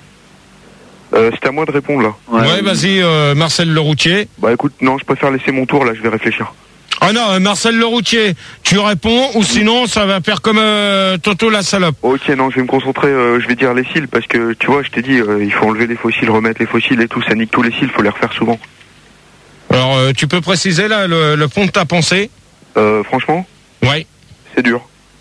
Euh, c'est à moi de répondre là. Ouais, vas-y, euh, Marcel Le Routier. Bah écoute, non, je préfère laisser mon tour là, je vais réfléchir. Ah non, euh, Marcel Le Routier, tu réponds ou sinon ça va faire comme euh, Toto la salope. Ok, non, je vais me concentrer, euh, je vais dire les cils, parce que tu vois, je t'ai dit, euh, il faut enlever les fossiles, remettre les fossiles et tout, ça nique tous les cils, faut les refaire souvent. Alors, euh, tu peux préciser là le, le fond de ta pensée? Euh, franchement, Ouais. c'est dur.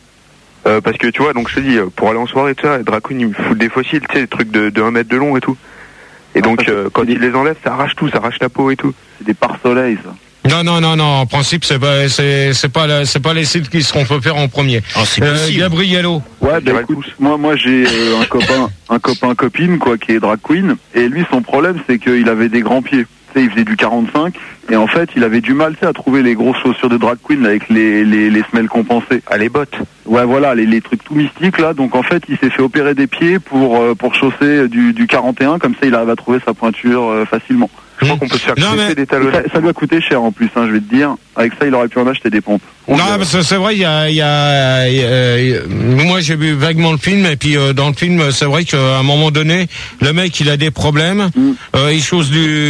Euh, parce que tu vois, donc je te dis, euh, pour aller en soirée, tu sais, les drag queens, ils me foutent des fossiles, tu sais, des trucs de, de un mètre de long et tout. Et donc, euh, quand ils les enlèvent, ça arrache tout, ça arrache la peau et tout. C'est des pare-soleil, ça. Non, non, non, non. En principe, c'est pas, c'est, c'est pas, la- c'est pas les cils qui seront fait faire en premier. Euh, Gabriello. Ouais, bah écoute, moi, moi j'ai euh, un copain, un copain copine quoi, qui est drag queen, et lui son problème c'est qu'il avait des grands pieds. Tu sais, il faisait du quarante-cinq, et en fait il avait du mal, tu sais, à trouver les grosses chaussures de drag queen là, avec les les, les semelles compensées. Ah, les bottes. Ouais, voilà, les, les trucs tout mystiques là. Donc en fait il s'est fait opérer des pieds pour euh, pour chausser du du quarante et un, comme ça il arrive à trouver sa pointure euh, facilement. Je crois qu'on peut se faire Non, crisser mais- des talons. Ça, ça lui a coûté cher en plus, hein, je vais te dire. Avec ça il aurait pu en acheter des pompes. Non, parce que c'est vrai, il y a, il y a, il y a- il y a- moi j'ai vu vaguement le film et puis euh, dans le film, c'est vrai qu'à un moment donné, le mec il a des problèmes, Mm. euh, il chose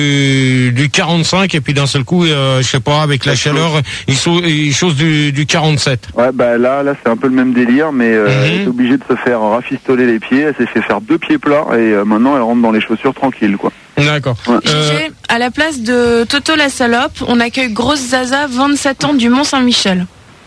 du du quarante-cinq et puis d'un seul coup, euh, je sais pas, avec la chaleur, il chose, il chose du, du quarante-sept. Ouais, bah là, là c'est un peu le même délire, mais euh, elle est obligée de se faire rafistoler les pieds. Elle s'est fait faire deux pieds plats et euh, maintenant elle rentre dans les chaussures tranquille, quoi. D'accord. Ouais. Gégé, à la place de Toto la salope, on accueille Grosse Zaza, vingt-sept ans, du Mont-Saint-Michel.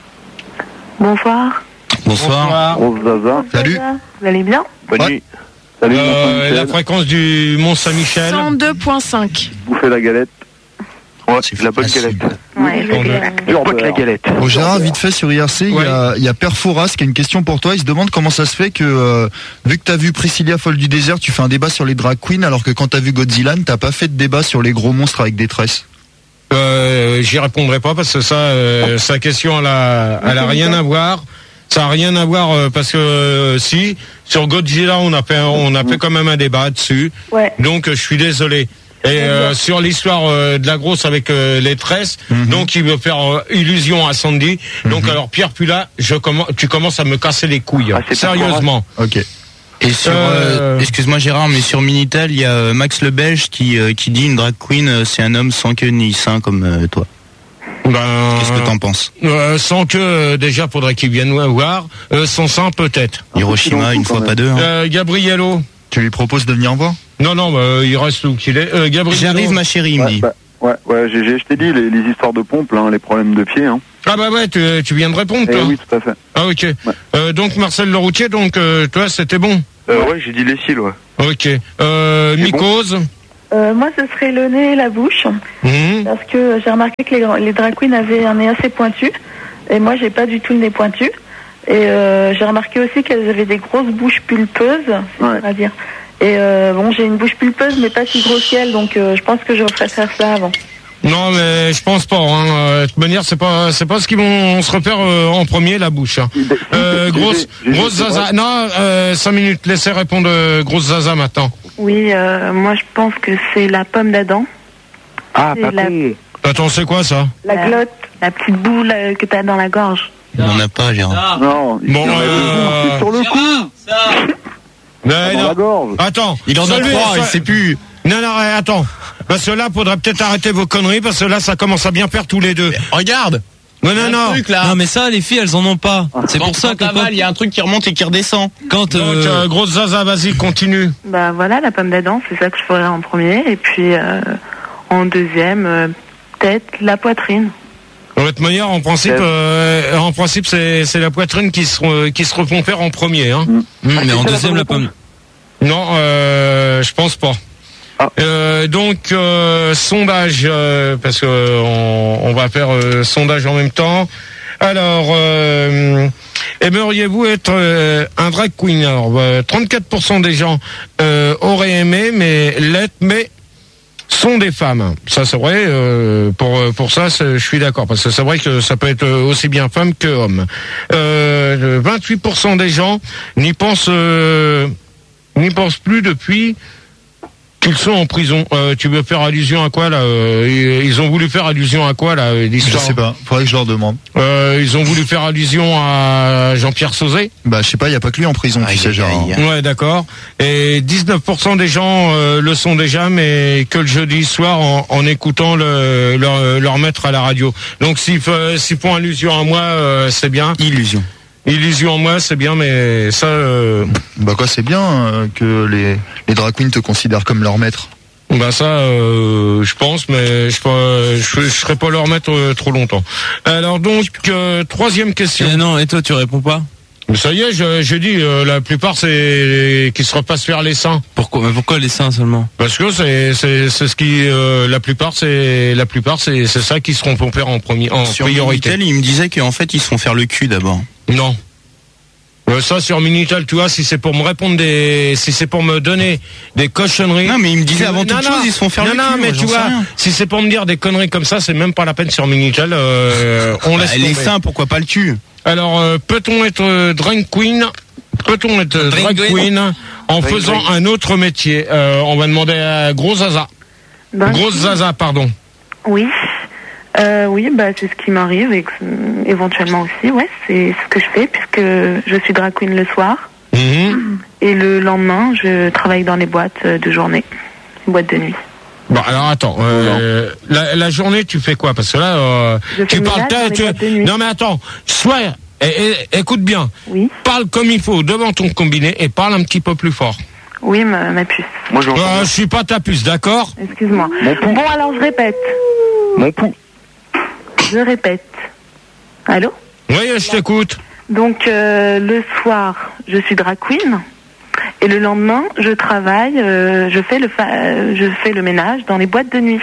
Bonsoir. Bonsoir. Rose Zaza. Salut. Vous allez bien? Bonne Ouais. nuit. Salut, Euh, Mont-Saint-Michel. la fréquence du Mont Saint-Michel. cent deux virgule cinq. Bouffez la galette. Ouais, la bonne galette. Ouais, je vais- Pure botte la galette. Bon, Gérard, vite fait sur I R C, il y a, il y a Père Fouras qui a une question pour toi. Il se demande comment ça se fait que, euh, vu que t'as vu Priscilla Folle du désert, tu fais un débat sur les drag queens, alors que quand t'as vu Godzilla, t'as pas fait de débat sur les gros monstres avec des tresses. Euh, j'y répondrai pas parce que ça, euh, sa question, elle a, elle a rien à voir. Ça a rien à voir euh, parce que euh, si sur Godzilla, on a fait, on a fait quand même un débat dessus. Ouais. Donc, euh, je suis désolé. Et euh, sur l'histoire euh, de la grosse avec euh, les tresses, donc il veut faire euh, illusion à Sandy. Donc alors Pierre Pula, je commence, tu commences à me casser les couilles, Ah, c'est sérieusement. Ok. Et sur, Euh, euh, excuse-moi Gérard, mais sur Minitel, il y a euh, Max le Belge qui, euh, qui dit une drag queen, euh, c'est un homme sans queue ni sein comme euh, toi. Ben, Qu'est-ce que t'en penses? euh, Sans que, euh, déjà, faudrait qu'ils viennent voir. Euh, sans ça, peut-être. Hiroshima, une fois pas deux. Hein. Euh, Gabriello. Tu lui proposes de venir voir? Non, non, bah, il reste où qu'il est. Euh, Gabriello. J'arrive, ma chérie, il me Ouais, dit. bah, ouais, ouais, G G, je t'ai dit, les, les histoires de pompe, là, les problèmes de pied. Hein. Ah bah ouais, tu, tu viens de répondre, Eh toi. oui, tout à fait. Ah ok. Euh, donc Marcel Leroutier, donc euh, toi, c'était bon. Euh, ouais, j'ai dit les cils, ouais. Ok. Euh, mycose. Euh, moi, ce serait le nez et la bouche. Mhm. Parce que j'ai remarqué que les, les drag queens avaient un nez assez pointu. Et moi, j'ai pas du tout le nez pointu. Et euh, j'ai remarqué aussi qu'elles avaient des grosses bouches pulpeuses, Ouais. à dire. Et euh, bon, j'ai une bouche pulpeuse, mais pas si grosse qu'elle, donc euh, je pense que je ferais faire ça avant. Non, mais je pense pas. Hein. Euh, De toute manière, c'est pas, c'est pas ce qu'ils vont se repère euh, en premier, la bouche. Hein. Euh, grosse, grosse zaza. Non, euh, cinq minutes. Laissez répondre euh, grosse zaza maintenant. Oui, euh, moi, je pense que c'est la pomme d'Adam. Ah, C'est pas la- con. Attends, c'est quoi ça? La glotte, la petite boule euh, que t'as dans la gorge. On n'a pas, Gérard. Non, il Bon, y en a euh... deux, c'est sur le coup. Mais Dans non. la gorge. Attends. Il en a Celui- trois, il ce- sait plus. Non, non, ouais, attends. Parce que là, faudrait peut-être arrêter vos conneries, parce que là, ça commence à bien faire tous les deux. Regarde. Non, non, non. Truc, là. Non mais ça les filles elles en ont pas. C'est Quand- pour ça quand que t'as quand, mal, il y a un truc qui remonte et qui redescend. quand, Donc, euh, euh, grosse zaza, vas-y, continue. Bah voilà, la pomme d'Adam, c'est ça que je ferais en premier. Et puis euh, en deuxième, euh, peut-être la poitrine. De toute manière, en principe, euh, en principe, c'est c'est la poitrine qui se qui se refont faire en premier. Hein. hum, mais en deuxième la pomme. Non, euh, je pense pas. Ah. Euh, donc euh, sondage, euh, parce que euh, on, on va faire euh, sondage en même temps. Alors, euh, aimeriez-vous être euh, un drag queen? Alors, euh, trente-quatre pour cent des gens euh, auraient aimé, mais l'être, mais sont des femmes. Ça c'est vrai. Euh, pour pour ça, c'est- je suis d'accord parce que c'est vrai que ça peut être aussi bien femme que homme. Euh, vingt-huit pour cent des gens n'y pensent euh, n'y pensent plus depuis qu'ils sont en prison. Euh, tu veux faire allusion à quoi là? Euh, ils, ils ont voulu faire allusion à quoi là? Je l'histoire sais pas, faudrait que je leur demande. Euh, ils ont voulu faire allusion à Jean-Pierre Sauzet. Bah je sais pas, il y a pas que lui en prison, tu Aïe, sais, aïe, genre. aïe. Ouais, d'accord. Et dix-neuf pour cent des gens euh, le sont déjà, mais que le jeudi soir en, en écoutant le, leur, leur maître à la radio. Donc s'ils f- s'ils font allusion à moi, euh, c'est bien. Illusion. Illusion à moi, c'est bien, mais ça... Euh, Bah quoi, c'est bien euh, que les, les drag queens te considèrent comme leur maître. bah ça, euh, je pense, mais je ne je, je serai pas leur maître euh, trop longtemps. Alors donc, euh, troisième question. Eh non, et toi tu réponds pas? Mais ça y est, je, je dis, euh, la plupart c'est qui se repassent faire les seins. Pourquoi mais pourquoi les seins seulement? Parce que c'est c'est c'est ce qui euh, la plupart c'est la plupart c'est c'est ça qui seront pour faire en premier en Sur priorité. Minitel, il me disait qu'en fait, ils se font faire le cul d'abord. Non. Euh, ça sur Minitel, tu vois, si c'est pour me répondre des, si c'est pour me donner des cochonneries. Non, mais il me disait avant Non, toute non, chose, ils se font faire non, le non, cul. mais moi, tu j'en sais vois, rien. si c'est pour me dire des conneries comme ça, c'est même pas la peine sur Minitel. Euh, on Bah, laisse les tomber. seins, pourquoi pas le cul? Alors, euh, peut-on être euh, drag queen? Peut-on être euh, drag Drag queen en Drag faisant queen. un autre métier? Euh, on va demander à Gros Zaza. Ben, Grosse Zaza, pardon. Oui. Euh, oui, bah c'est ce qui m'arrive et que, euh, éventuellement aussi, ouais, c'est ce que je fais puisque je suis drag queen le soir Mhm. et le lendemain je travaille dans les boîtes euh, de journée, boîtes de nuit. Bon, alors attends, euh, la, la journée tu fais quoi? Parce que là, euh, Je fais tu le parles... ménage dans les tu- boîtes de nuit. non mais attends, sois... eh, eh, écoute bien, Oui, parle comme il faut devant ton combiné et parle un petit peu plus fort. oui, ma, ma puce. Moi, je Euh, je suis pas ta puce, d'accord? Excuse-moi. Mon pouls. Bon, alors je répète. Mon pouls. Je répète. Allô? Oui, je t'écoute. Donc euh, le soir, je suis drag queen et le lendemain, je travaille, euh, je fais le fa- euh, je fais le ménage dans les boîtes de nuit.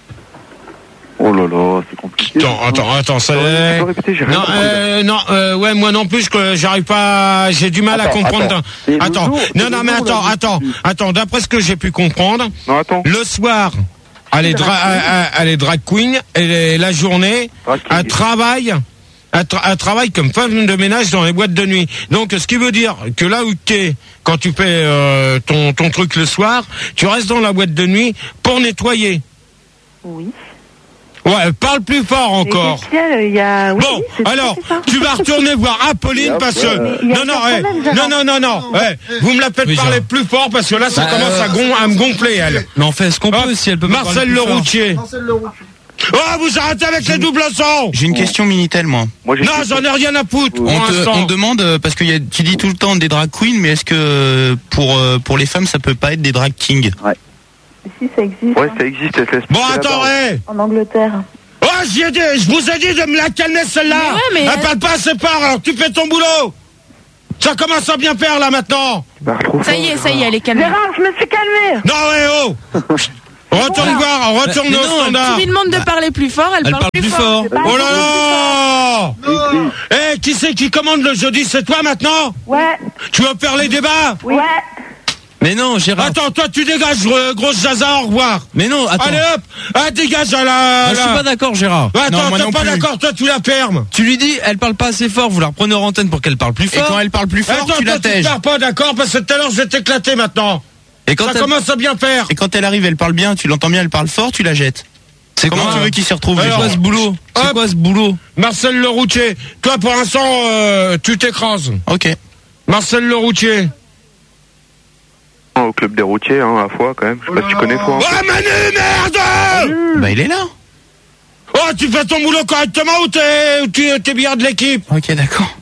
Oh là là, c'est compliqué. Attends, attends, attends, ça... Tu peux répéter, j'ai rien Non, compris. euh, non, euh, ouais, moi non plus, que j'arrive pas, j'ai du mal à Attends, comprendre. attends. C'est le Attends, jour- non, c'est non, le mais jour, attends, là, attends, je- attends, d'après ce que j'ai pu comprendre, Non, attends. le soir, elle est, dra- elle- elle est drag queen, et la journée, Drag queen. elle travaille, elle, tra- elle travaille comme femme de ménage dans les boîtes de nuit. Donc, ce qui veut dire que là où t'es, quand tu fais euh, ton, ton truc le soir, tu restes dans la boîte de nuit pour nettoyer. Oui. Ouais, parle plus fort encore. Et qu'est-ce qu'il y a, il y a... oui, Bon, oui, c'est ça, alors, c'est ça. tu vas retourner voir Apolline parce que... Mais il y a Non, non, aucun eh, problème, Gérard. non, non, non, non, eh, vous me la faites Oui, parler Gérard. plus fort parce que là, ça Bah, commence euh, à, gon- à me gonfler, elle. Mais on fait ce qu'on Hop, peut si elle peut pas Marcel parler plus fort. Leroutier. Oh, vous arrêtez avec les doubles sons. J'ai une question Minitel, moi. Moi, j'ai Non, j'en ai rien à foutre. On pour te, l'instant. on te demande, euh, parce que y a, tu dis tout le temps des drag queens, mais est-ce que euh, pour, euh, pour les femmes, ça peut pas être des drag kings? Ouais. Si, ça existe. Ouais, ça existe, elle se laisse Bon, pousser la attends, barbe. hé. En Angleterre. Oh, j'y ai dit, je vous ai dit de me la calmer celle-là. Mais ouais, mais Elle elle- parle pas assez fort, alors tu fais ton boulot. Ça commence à bien faire là maintenant. Bah, trop Ça y est, ça y est, elle est calmée. Gérard, je me suis calmée. Non, ouais, oh. Retourne voir, retourne Mais au non, standard. Tu lui demandes de parler plus fort, elle, Elle parle, plus fort. Oh là là. Eh, qui c'est qui commande le jeudi? C'est toi maintenant? Ouais. Tu veux faire les débats? Ouais. Mais non, Gérard. Attends, toi tu dégages, euh, grosse Zaza, au revoir. Mais non, attends. Allez hop, ah, dégage à la... Moi, je suis pas d'accord, Gérard. Attends, Non, moi t'es non pas plus. d'accord, toi tu la fermes. Tu lui dis, elle parle pas assez fort, vous la reprenez en antenne pour qu'elle parle plus Et fort. quand elle parle plus fort, Attends, tu toi la tu tèges. pars pas d'accord parce que tout à l'heure je vais t'éclater maintenant. Et quand Ça elle... commence à bien faire. Et quand elle arrive, elle parle bien, tu l'entends bien, elle parle fort, tu la jettes. C'est Comment quoi tu veux qu'il s'y retrouve? Alors, les C'est quoi gens ce boulot? C'est Hop. quoi ce boulot? Marcel Leroutier, toi pour l'instant, euh, tu t'écrases. Ok. Marcel Leroutier. Au club des routiers, hein, à Foix, quand même. Je sais pas si tu connais Foix. Ouais, Manu, merde! Bah, il est là. Oh, tu fais ton boulot correctement ou t'es, ou tu t'es bien de l'équipe? Ok, d'accord.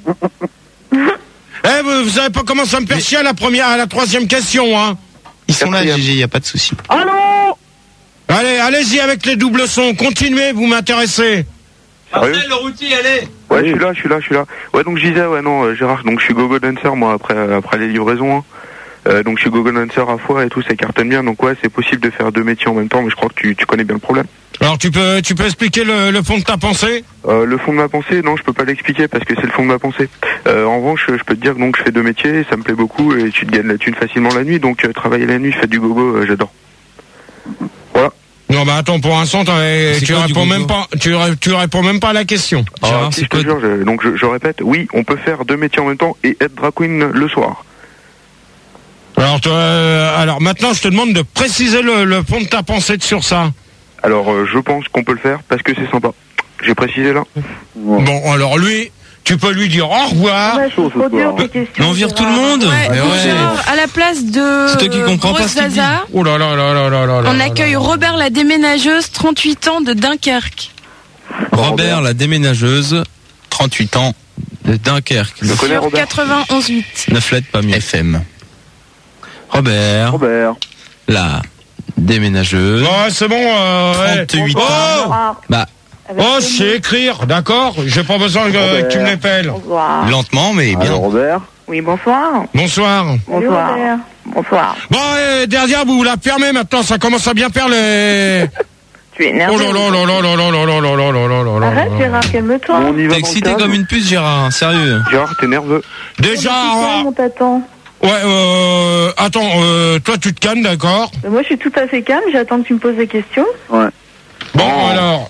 Eh, vous, vous savez pas comment ça me fait chier à la première, à la troisième question, hein? Ils sont là, Quatrième. G G, y a pas de souci. Allô? Allez, allez-y avec les doubles sons, continuez, vous m'intéressez. Sérieux? Marcel, le routier, allez. Ouais, je suis là, je suis là, je suis là. Ouais, donc je disais, ouais, non, euh, Gérard, donc je suis gogo dancer, moi, après, euh, après les livraisons, hein. Euh, donc je suis gogo dancer à Foix et tout, ça cartonne bien. Donc ouais, c'est possible de faire deux métiers en même temps, mais je crois que tu, tu connais bien le problème. Alors, tu peux, tu peux expliquer le, le fond de ta pensée? Euh, le fond de ma pensée, non, je peux pas l'expliquer parce que c'est le fond de ma pensée. Euh, en revanche, je peux te dire que donc je fais deux métiers, ça me plaît beaucoup et tu te gagnes la thune facilement la nuit. Donc euh, travailler la nuit, faire du gogo, euh, j'adore. Voilà. Non, bah attends, pour l'instant, t'as- C'est tu quoi, du réponds gogo même pas, tu, ré- tu réponds même pas à la question. Gérard, Ah, c'est si, je te quoi? jure, je- donc je, je répète, oui, on peut faire deux métiers en même temps et être drag queen le soir. Alors, toi, euh, alors maintenant, je te demande de préciser le, le fond de ta pensée sur ça. Alors euh, je pense qu'on peut le faire parce que c'est sympa. J'ai précisé là. Bon, alors lui, tu peux lui dire au revoir. Ouais, c'est trop dur, tes questions. Mais on vire tout le Gérard. monde. Ouais, Mais donc ouais. Gérard, à la place de C'est toi qui comprends pas Grosse ce qu'il dit. Zaza, Oh là là là là là là là on là accueille là. Robert la déménageuse, trente-huit ans de Dunkerque. Robert, la déménageuse, trente-huit ans, de Dunkerque. Je connais Sur Robert. quatre-vingt-onze huit. Neuf lettres, pas mieux. F M. Robert, Robert. la déménageuse. Ouais, c'est bon. Euh, ouais. trente-huit Oh, Gérard, Bah, avec oh, tes je sais écrire, d'accord. J'ai pas besoin que, Robert. que tu me l'appelles. Bonsoir. Lentement, mais bien. Alors, Robert. Oui, bonsoir. Bonsoir. Salut, Robert. Bonsoir. Bon, euh, derrière, vous la fermez maintenant, ça commence à bien faire les... Tu es énervé. Oh là là là là là là là là là là là là là là. Arrête, Gérard, calme-toi. On y va t'es dans le excité calme. comme une puce, Gérard, hein, sérieux. Gérard, t'es nerveux. Déjà, Calme, euh, on t'attend. ouais, euh, attends, euh, toi tu te calmes, d'accord? Mais Moi, je suis tout à fait calme. J'attends que tu me poses des questions. Ouais. Bon, alors,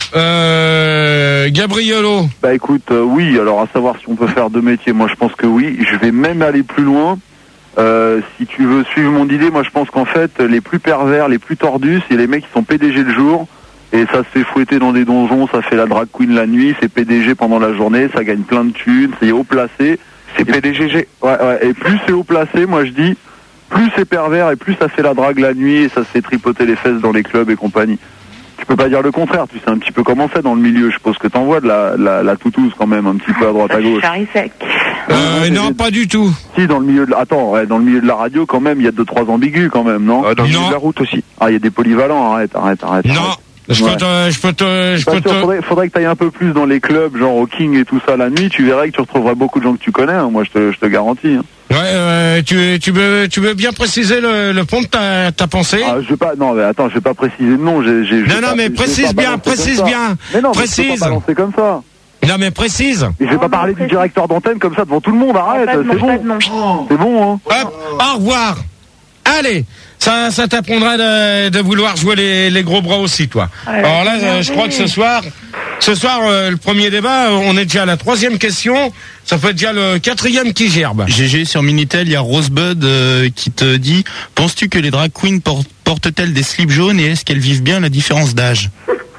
euh, Gabriello. Bah écoute, euh, oui, alors à savoir si on peut faire deux métiers, moi je pense que oui. Je vais même aller plus loin. Euh, si tu veux suivre mon idée, moi je pense qu'en fait, les plus pervers, les plus tordus, c'est les mecs qui sont P D G le jour. Et ça se fait fouetter dans des donjons, ça fait la drag queen la nuit, c'est P D G pendant la journée, ça gagne plein de thunes, c'est haut placé. C'est P D G G. Ouais, ouais, et plus c'est haut placé, moi je dis, plus c'est pervers et plus ça fait la drague la nuit et ça se fait tripoter les fesses dans les clubs et compagnie. Tu peux pas dire le contraire, tu sais un petit peu comment c'est dans le milieu, je suppose que t'envoies de la, la, la toutouse quand même, un petit peu à droite à gauche. Charrie sec. Euh, non, pas du tout. Si, dans le milieu de la... Attends, ouais, dans le milieu de la radio quand même, il y a deux, trois ambigus quand même, non? Euh, dans le milieu Non. de la route aussi. Ah, il y a des polyvalents, arrête, arrête, arrête. Non, arrête. je Ouais. peux te, je peux te, je Pas peux sûr, te... faudrait, faudrait que tu ailles un peu plus dans les clubs, genre au King et tout ça la nuit, tu verrais que tu retrouverais beaucoup de gens que tu connais, hein, moi je te, je te garantis. Hein. Ouais, euh, tu, tu veux, tu veux bien préciser le, le fond de ta, ta pensée? Ah, je vais pas, non, mais attends, je vais pas préciser le nom, j'ai, j'ai, je vais Non, non, pas- mais je vais précise pas bien, balancer précise comme ça. bien. Mais non, mais je peux Précise. pas balancer comme ça. Non, mais précise. Et je vais pas parler du directeur d'antenne comme ça devant tout le monde, arrête, Pas de nom, c'est pas de bon. nom. C'est bon, hein. Hop, au revoir. Allez, ça, ça t'apprendra de, de vouloir jouer les, les gros bras aussi, toi. Ouais, Alors là, c'est euh, je crois que ce merveilleux. soir, ce soir, euh, le premier débat, euh, on est déjà à la troisième question. Ça fait déjà le quatrième qui gerbe. G G sur Minitel, il y a Rosebud euh, qui te dit, penses-tu que les drag queens por- portent-elles des slips jaunes et est-ce qu'elles vivent bien la différence d'âge?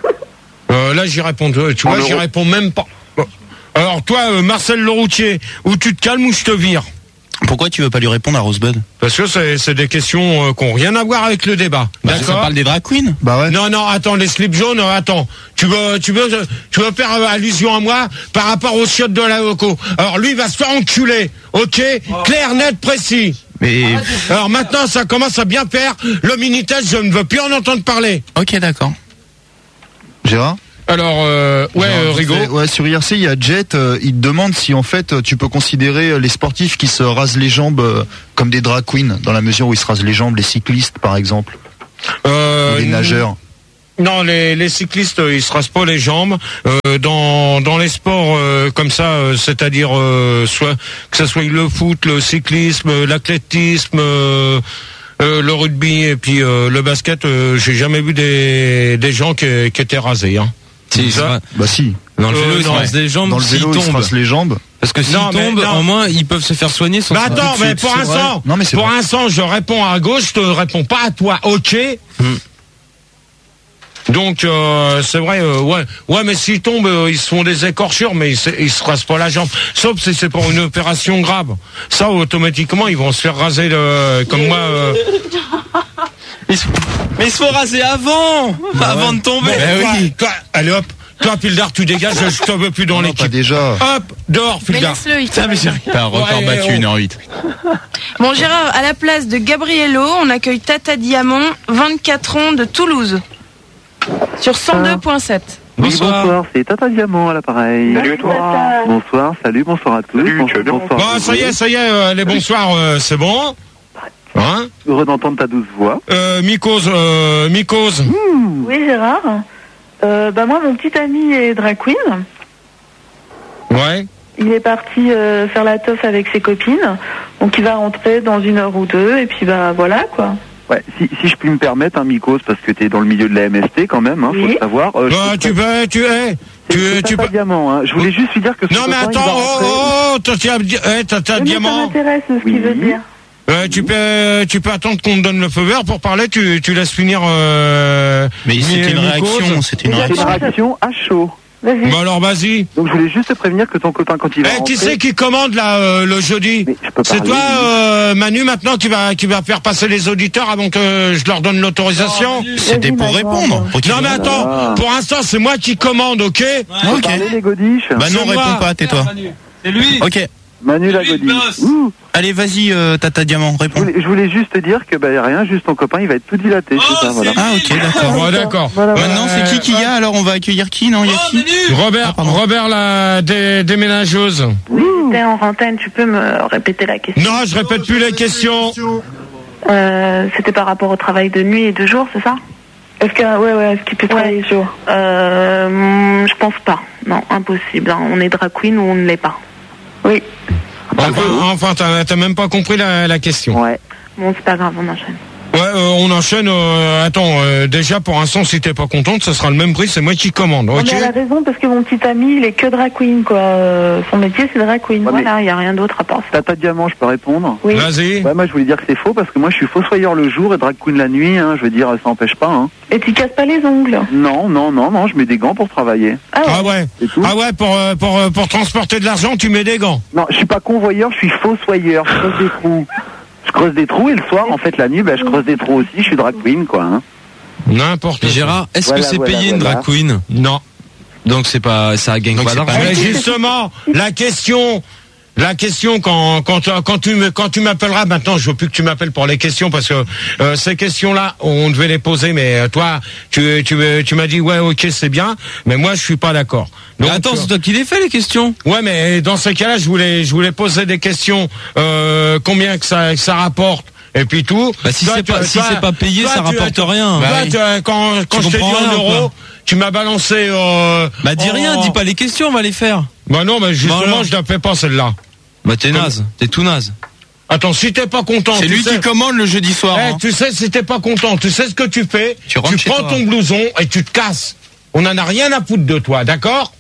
Euh, là, j'y réponds. euh, Tu En vois, j'y euros. réponds même pas. Bon. Alors toi, euh, Marcel Leroutier, ou tu te calmes ou je te vire. Pourquoi tu veux pas lui répondre à Rosebud? Parce que c'est, c'est des questions euh, qui n'ont rien à voir avec le débat. Bah, D'accord. ça parle des drag queens. Bah ouais. Non, non, attends, les slips jaunes, euh, attends. Tu veux, tu veux, tu veux faire euh, allusion à moi par rapport aux chiottes de la loco. Alors lui, il va se faire enculer, ok? Clair, net, précis. Mais alors maintenant, ça commence à bien faire. Le Minitel, je ne veux plus en entendre parler. ok, d'accord. Gérard? Alors, euh, ouais, Genre, euh, je Rigaud. fais- Ouais, sur I R C, il y a Jet, euh, il te demande si en fait tu peux considérer les sportifs qui se rasent les jambes euh, comme des drag queens, dans la mesure où ils se rasent les jambes, les cyclistes par exemple, Euh, ou les nageurs. Non, les, les cyclistes, euh, ils se rasent pas les jambes. Euh, dans dans les sports euh, comme ça, euh, c'est-à-dire euh, soit que ça soit le foot, le cyclisme, euh, l'athlétisme, euh, euh, le rugby et puis euh, le basket, euh, j'ai jamais vu des des gens qui, qui étaient rasés. Hein. Si, Ça, Bah si. Dans le vélo, Euh, ils se non, rasent les jambes Dans le s'ils vélo, ils se tombent. rasent les jambes. Parce que s'ils Non, mais tombent, non. au moins, ils peuvent se faire soigner sans Mais se attends, tout de mais suite. pour C'est vrai. l'instant, Non, mais c'est pour vrai. l'instant, je réponds à gauche, je te réponds pas à toi, ok? Donc euh, c'est vrai, euh, ouais, ouais, mais s'ils tombent, euh, ils se font des écorchures, mais ils se, ils se rasent pas la jambe. Sauf si c'est pour une opération grave. Ça, automatiquement, ils vont se faire raser le, comme moi. Euh, Ils se- Mais ils se font raser avant, avant de tomber. bon, toi, toi, allez hop, toi Pildar, tu dégages, je te veux plus dans Non, l'équipe. pas déjà. Hop, dehors Mais Pildar. laisse-le, il Putain, mais j'ai T'as un record Ouais, battu, on- une heure huit. Bon, Gérard, à la place de Gabriello, on accueille Tata Diamant, vingt-quatre ans, de Toulouse. Sur cent deux virgule sept. Oui, Bonsoir. bonsoir, c'est Tata Diamant à l'appareil. Salut à toi. Bonsoir, salut, bonsoir à tous. Salut, bonsoir, tu vas bien bonsoir. Bon, ça y est, ça y est, euh, les bonsoirs, euh, c'est bon. Hein? Heureux d'entendre ta douce voix. Euh, Mycose, euh, Mycose. Oui, Gérard. Euh, bah moi, mon petit ami est drag queen. Ouais. Il est parti euh, faire la teuf avec ses copines. Donc il va rentrer dans une heure ou deux. Et puis bah voilà quoi. Ouais, si, si je puis me permettre, hein, Mikos, parce que t'es dans le milieu de la M S T quand même, hein, faut Oui. le savoir. Euh, je Bah, peux tu peux, tu es. Tu, C'est tu Tata peux. Diamant, hein. Je voulais juste lui dire que son Non, mais copain, il attends, va oh, rentrer. oh, oh, t'as, eh, t'as, t'as Oui, mais ça diamant. m'intéresse ce qu'il Oui. veut dire. Euh, tu peux, tu peux attendre qu'on te donne le feu vert pour parler. Tu, tu laisses finir. Euh, Mais Mi- c'était une Mycose. réaction, c'était une Déjà, C'est une réaction. réaction à chaud. Vas-y. Bah alors, vas-y. Donc je voulais juste te prévenir que ton copain, quand il va Eh, rentrer... qui c'est qui commande là euh, le jeudi? Mais je peux C'est parler, toi, oui. euh, Manu, maintenant qui va, qui va faire passer les auditeurs avant que je leur donne l'autorisation. C'était Vas-y, pour Magua. répondre. pour qu'ils Non mais répondent. attends, Ah. pour l'instant c'est moi qui commande, ok? Faut Ok. parler, les godiches. Bah non, C'est moi. réponds pas, tais-toi. C'est lui. Ok. Manu la Lui, le godiche. boss. Ouh. Allez, vas-y, euh, Tata Diamant, Je réponds. voulais, je voulais juste te dire que bah rien, juste ton copain, il va être tout dilaté, Oh, c'est ça, voilà. Ah, ok, d'accord. Bon, d'accord. Voilà, voilà. Maintenant, c'est qui qui y a? Alors, on va accueillir qui? Non, il y a Oh, qui? Manu. Robert, Ah, pardon. Robert la dé, déménageuse. Oui, j'étais en rantaine. Tu peux me répéter la question? Non, je répète plus les questions. Euh, C'était par rapport au travail de nuit et de jour, c'est ça? Est-ce que, ouais, ouais, est-ce qu'il peut travailler jour? Euh, hum, je pense pas. Non, impossible. hein. On est drag queen ou on ne l'est pas. Oui. Enfin, enfin, t'as, t'as même pas compris la, la question. Ouais. Bon, c'est pas grave, on enchaîne. Ouais, euh, on enchaîne. euh, attends, euh, déjà pour l'instant, si t'es pas contente, ce sera le même prix. C'est moi qui commande, Non, ok? mais elle a raison parce que mon petit ami, il est que drag queen, quoi. Euh, son métier, c'est drag queen. Ouais, mais- Voilà, il n'y a rien d'autre à part ça. Tata Diamant, je peux répondre? Oui. Vas-y. Ouais, moi je voulais dire que c'est faux parce que moi je suis fossoyeur le jour et drag queen la nuit, hein, je veux dire, ça empêche pas, hein. Et tu casses pas les ongles? Non, non, non, non, je mets des gants pour travailler. Ah ouais. Ah ouais. C'est tout. Ah ouais, pour, euh, pour, euh, pour transporter de l'argent, tu mets des gants. Non, je suis pas convoyeur, je suis fossoyeur, je creuse des trous. Je creuse des trous et le soir, en fait, la nuit, bah, je creuse des trous aussi, je suis drag queen, quoi, hein. N'importe Mais quoi. Gérard, est-ce Voilà, que c'est voilà, payé une voilà. drag queen? Non. Donc c'est pas, ça gagne Donc pas c'est d'argent. pas- Mais justement, la question, la question quand quand quand tu me quand tu m'appelleras maintenant, je veux plus que tu m'appelles pour les questions parce que euh, ces questions-là, on devait les poser, mais euh, toi, tu tu me- tu m'as dit ouais, ok, c'est bien, mais moi je suis pas d'accord. Mais Donc, attends, euh, c'est toi qui les fait les questions. ouais, mais dans ces cas-là, je voulais je voulais poser des questions, euh, combien que ça que ça rapporte. Et puis tout. Bah, si Toi, c'est tu- pas- si toi- c'est pas payé, toi, ça tu- rapporte rien. Toi, Bah oui. tu- quand quand Tu je t'ai dit comprends en rien, euros, quoi. tu m'as balancé. Euh, Bah dis en- rien, dis pas les questions, on va les faire. Bah non, mais justement, alors. je la fais pas celle-là. Bah t'es naze, t'es tout naze. Attends, si t'es pas content, C'est tu lui sais- qui commande le jeudi soir. Eh, hein. tu sais, si t'es pas content, tu sais ce que tu fais. Tu rentres chez prends toi. ton blouson et tu te casses. On en a rien à foutre de toi, d'accord?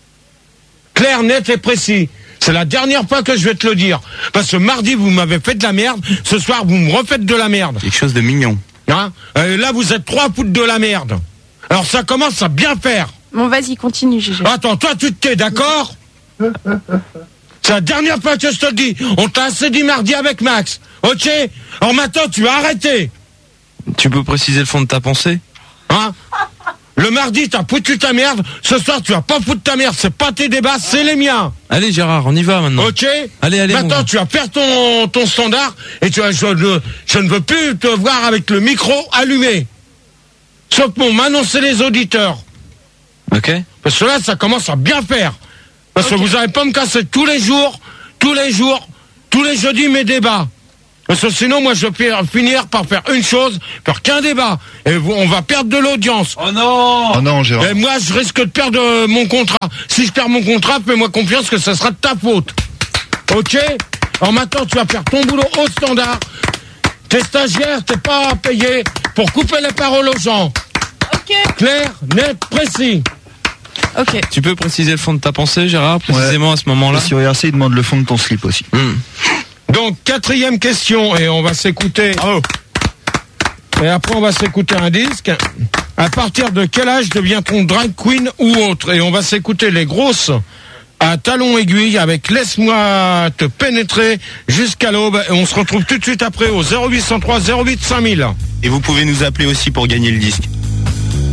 Clair, net et précis. C'est la dernière fois que je vais te le dire. Parce que mardi, vous m'avez fait de la merde. Ce soir, vous me refaites de la merde. Quelque chose de mignon. Hein? Euh, là, vous êtes trois à foutre de la merde. Alors, ça commence à bien faire. Bon, vas-y, continue, Gégé. Attends, toi, tu te tais, d'accord? C'est la dernière fois que je te le dis. On t'a assez dit mardi avec Max. Ok? Alors maintenant, tu vas arrêter. Tu peux préciser le fond de ta pensée? Hein? Le mardi, t'as foutu ta merde. Ce soir, tu vas pas foutre ta merde. C'est pas tes débats, c'est les miens. Allez, Gérard, on y va maintenant. Ok? Allez, allez. Maintenant, tu vas faire ton, ton standard et tu vas, je, je, je ne veux plus te voir avec le micro allumé. Sauf pour m'annoncer les auditeurs. Ok. Parce que là, ça commence à bien faire. Parce okay. que vous n'allez pas me casser tous les jours, tous les jours, tous les jeudis mes débats. Parce que sinon, moi, je vais finir par faire une chose, faire qu'un débat. Et vous, on va perdre de l'audience. Oh non! Oh non, Gérard. Et moi, je risque de perdre mon contrat. Si je perds mon contrat, fais-moi confiance que ça sera de ta faute. Ok? Alors maintenant, tu vas faire ton boulot au standard. T'es stagiaire, t'es pas payé pour couper les paroles aux gens. Ok. Clair, net, précis. Ok. Tu peux préciser le fond de ta pensée, Gérard, précisément ouais. à ce moment-là? Sur I R C, il demande le fond de ton slip aussi. Mmh. Donc, quatrième question, et on va s'écouter. Oh. Et après, on va s'écouter un disque. À partir de quel âge devient-on drag queen ou autre? Et on va s'écouter les grosses à talons aiguilles avec Laisse-moi te pénétrer jusqu'à l'aube. Et on se retrouve tout de suite après au zéro huit cent trois zéro huit cinq mille. Et vous pouvez nous appeler aussi pour gagner le disque.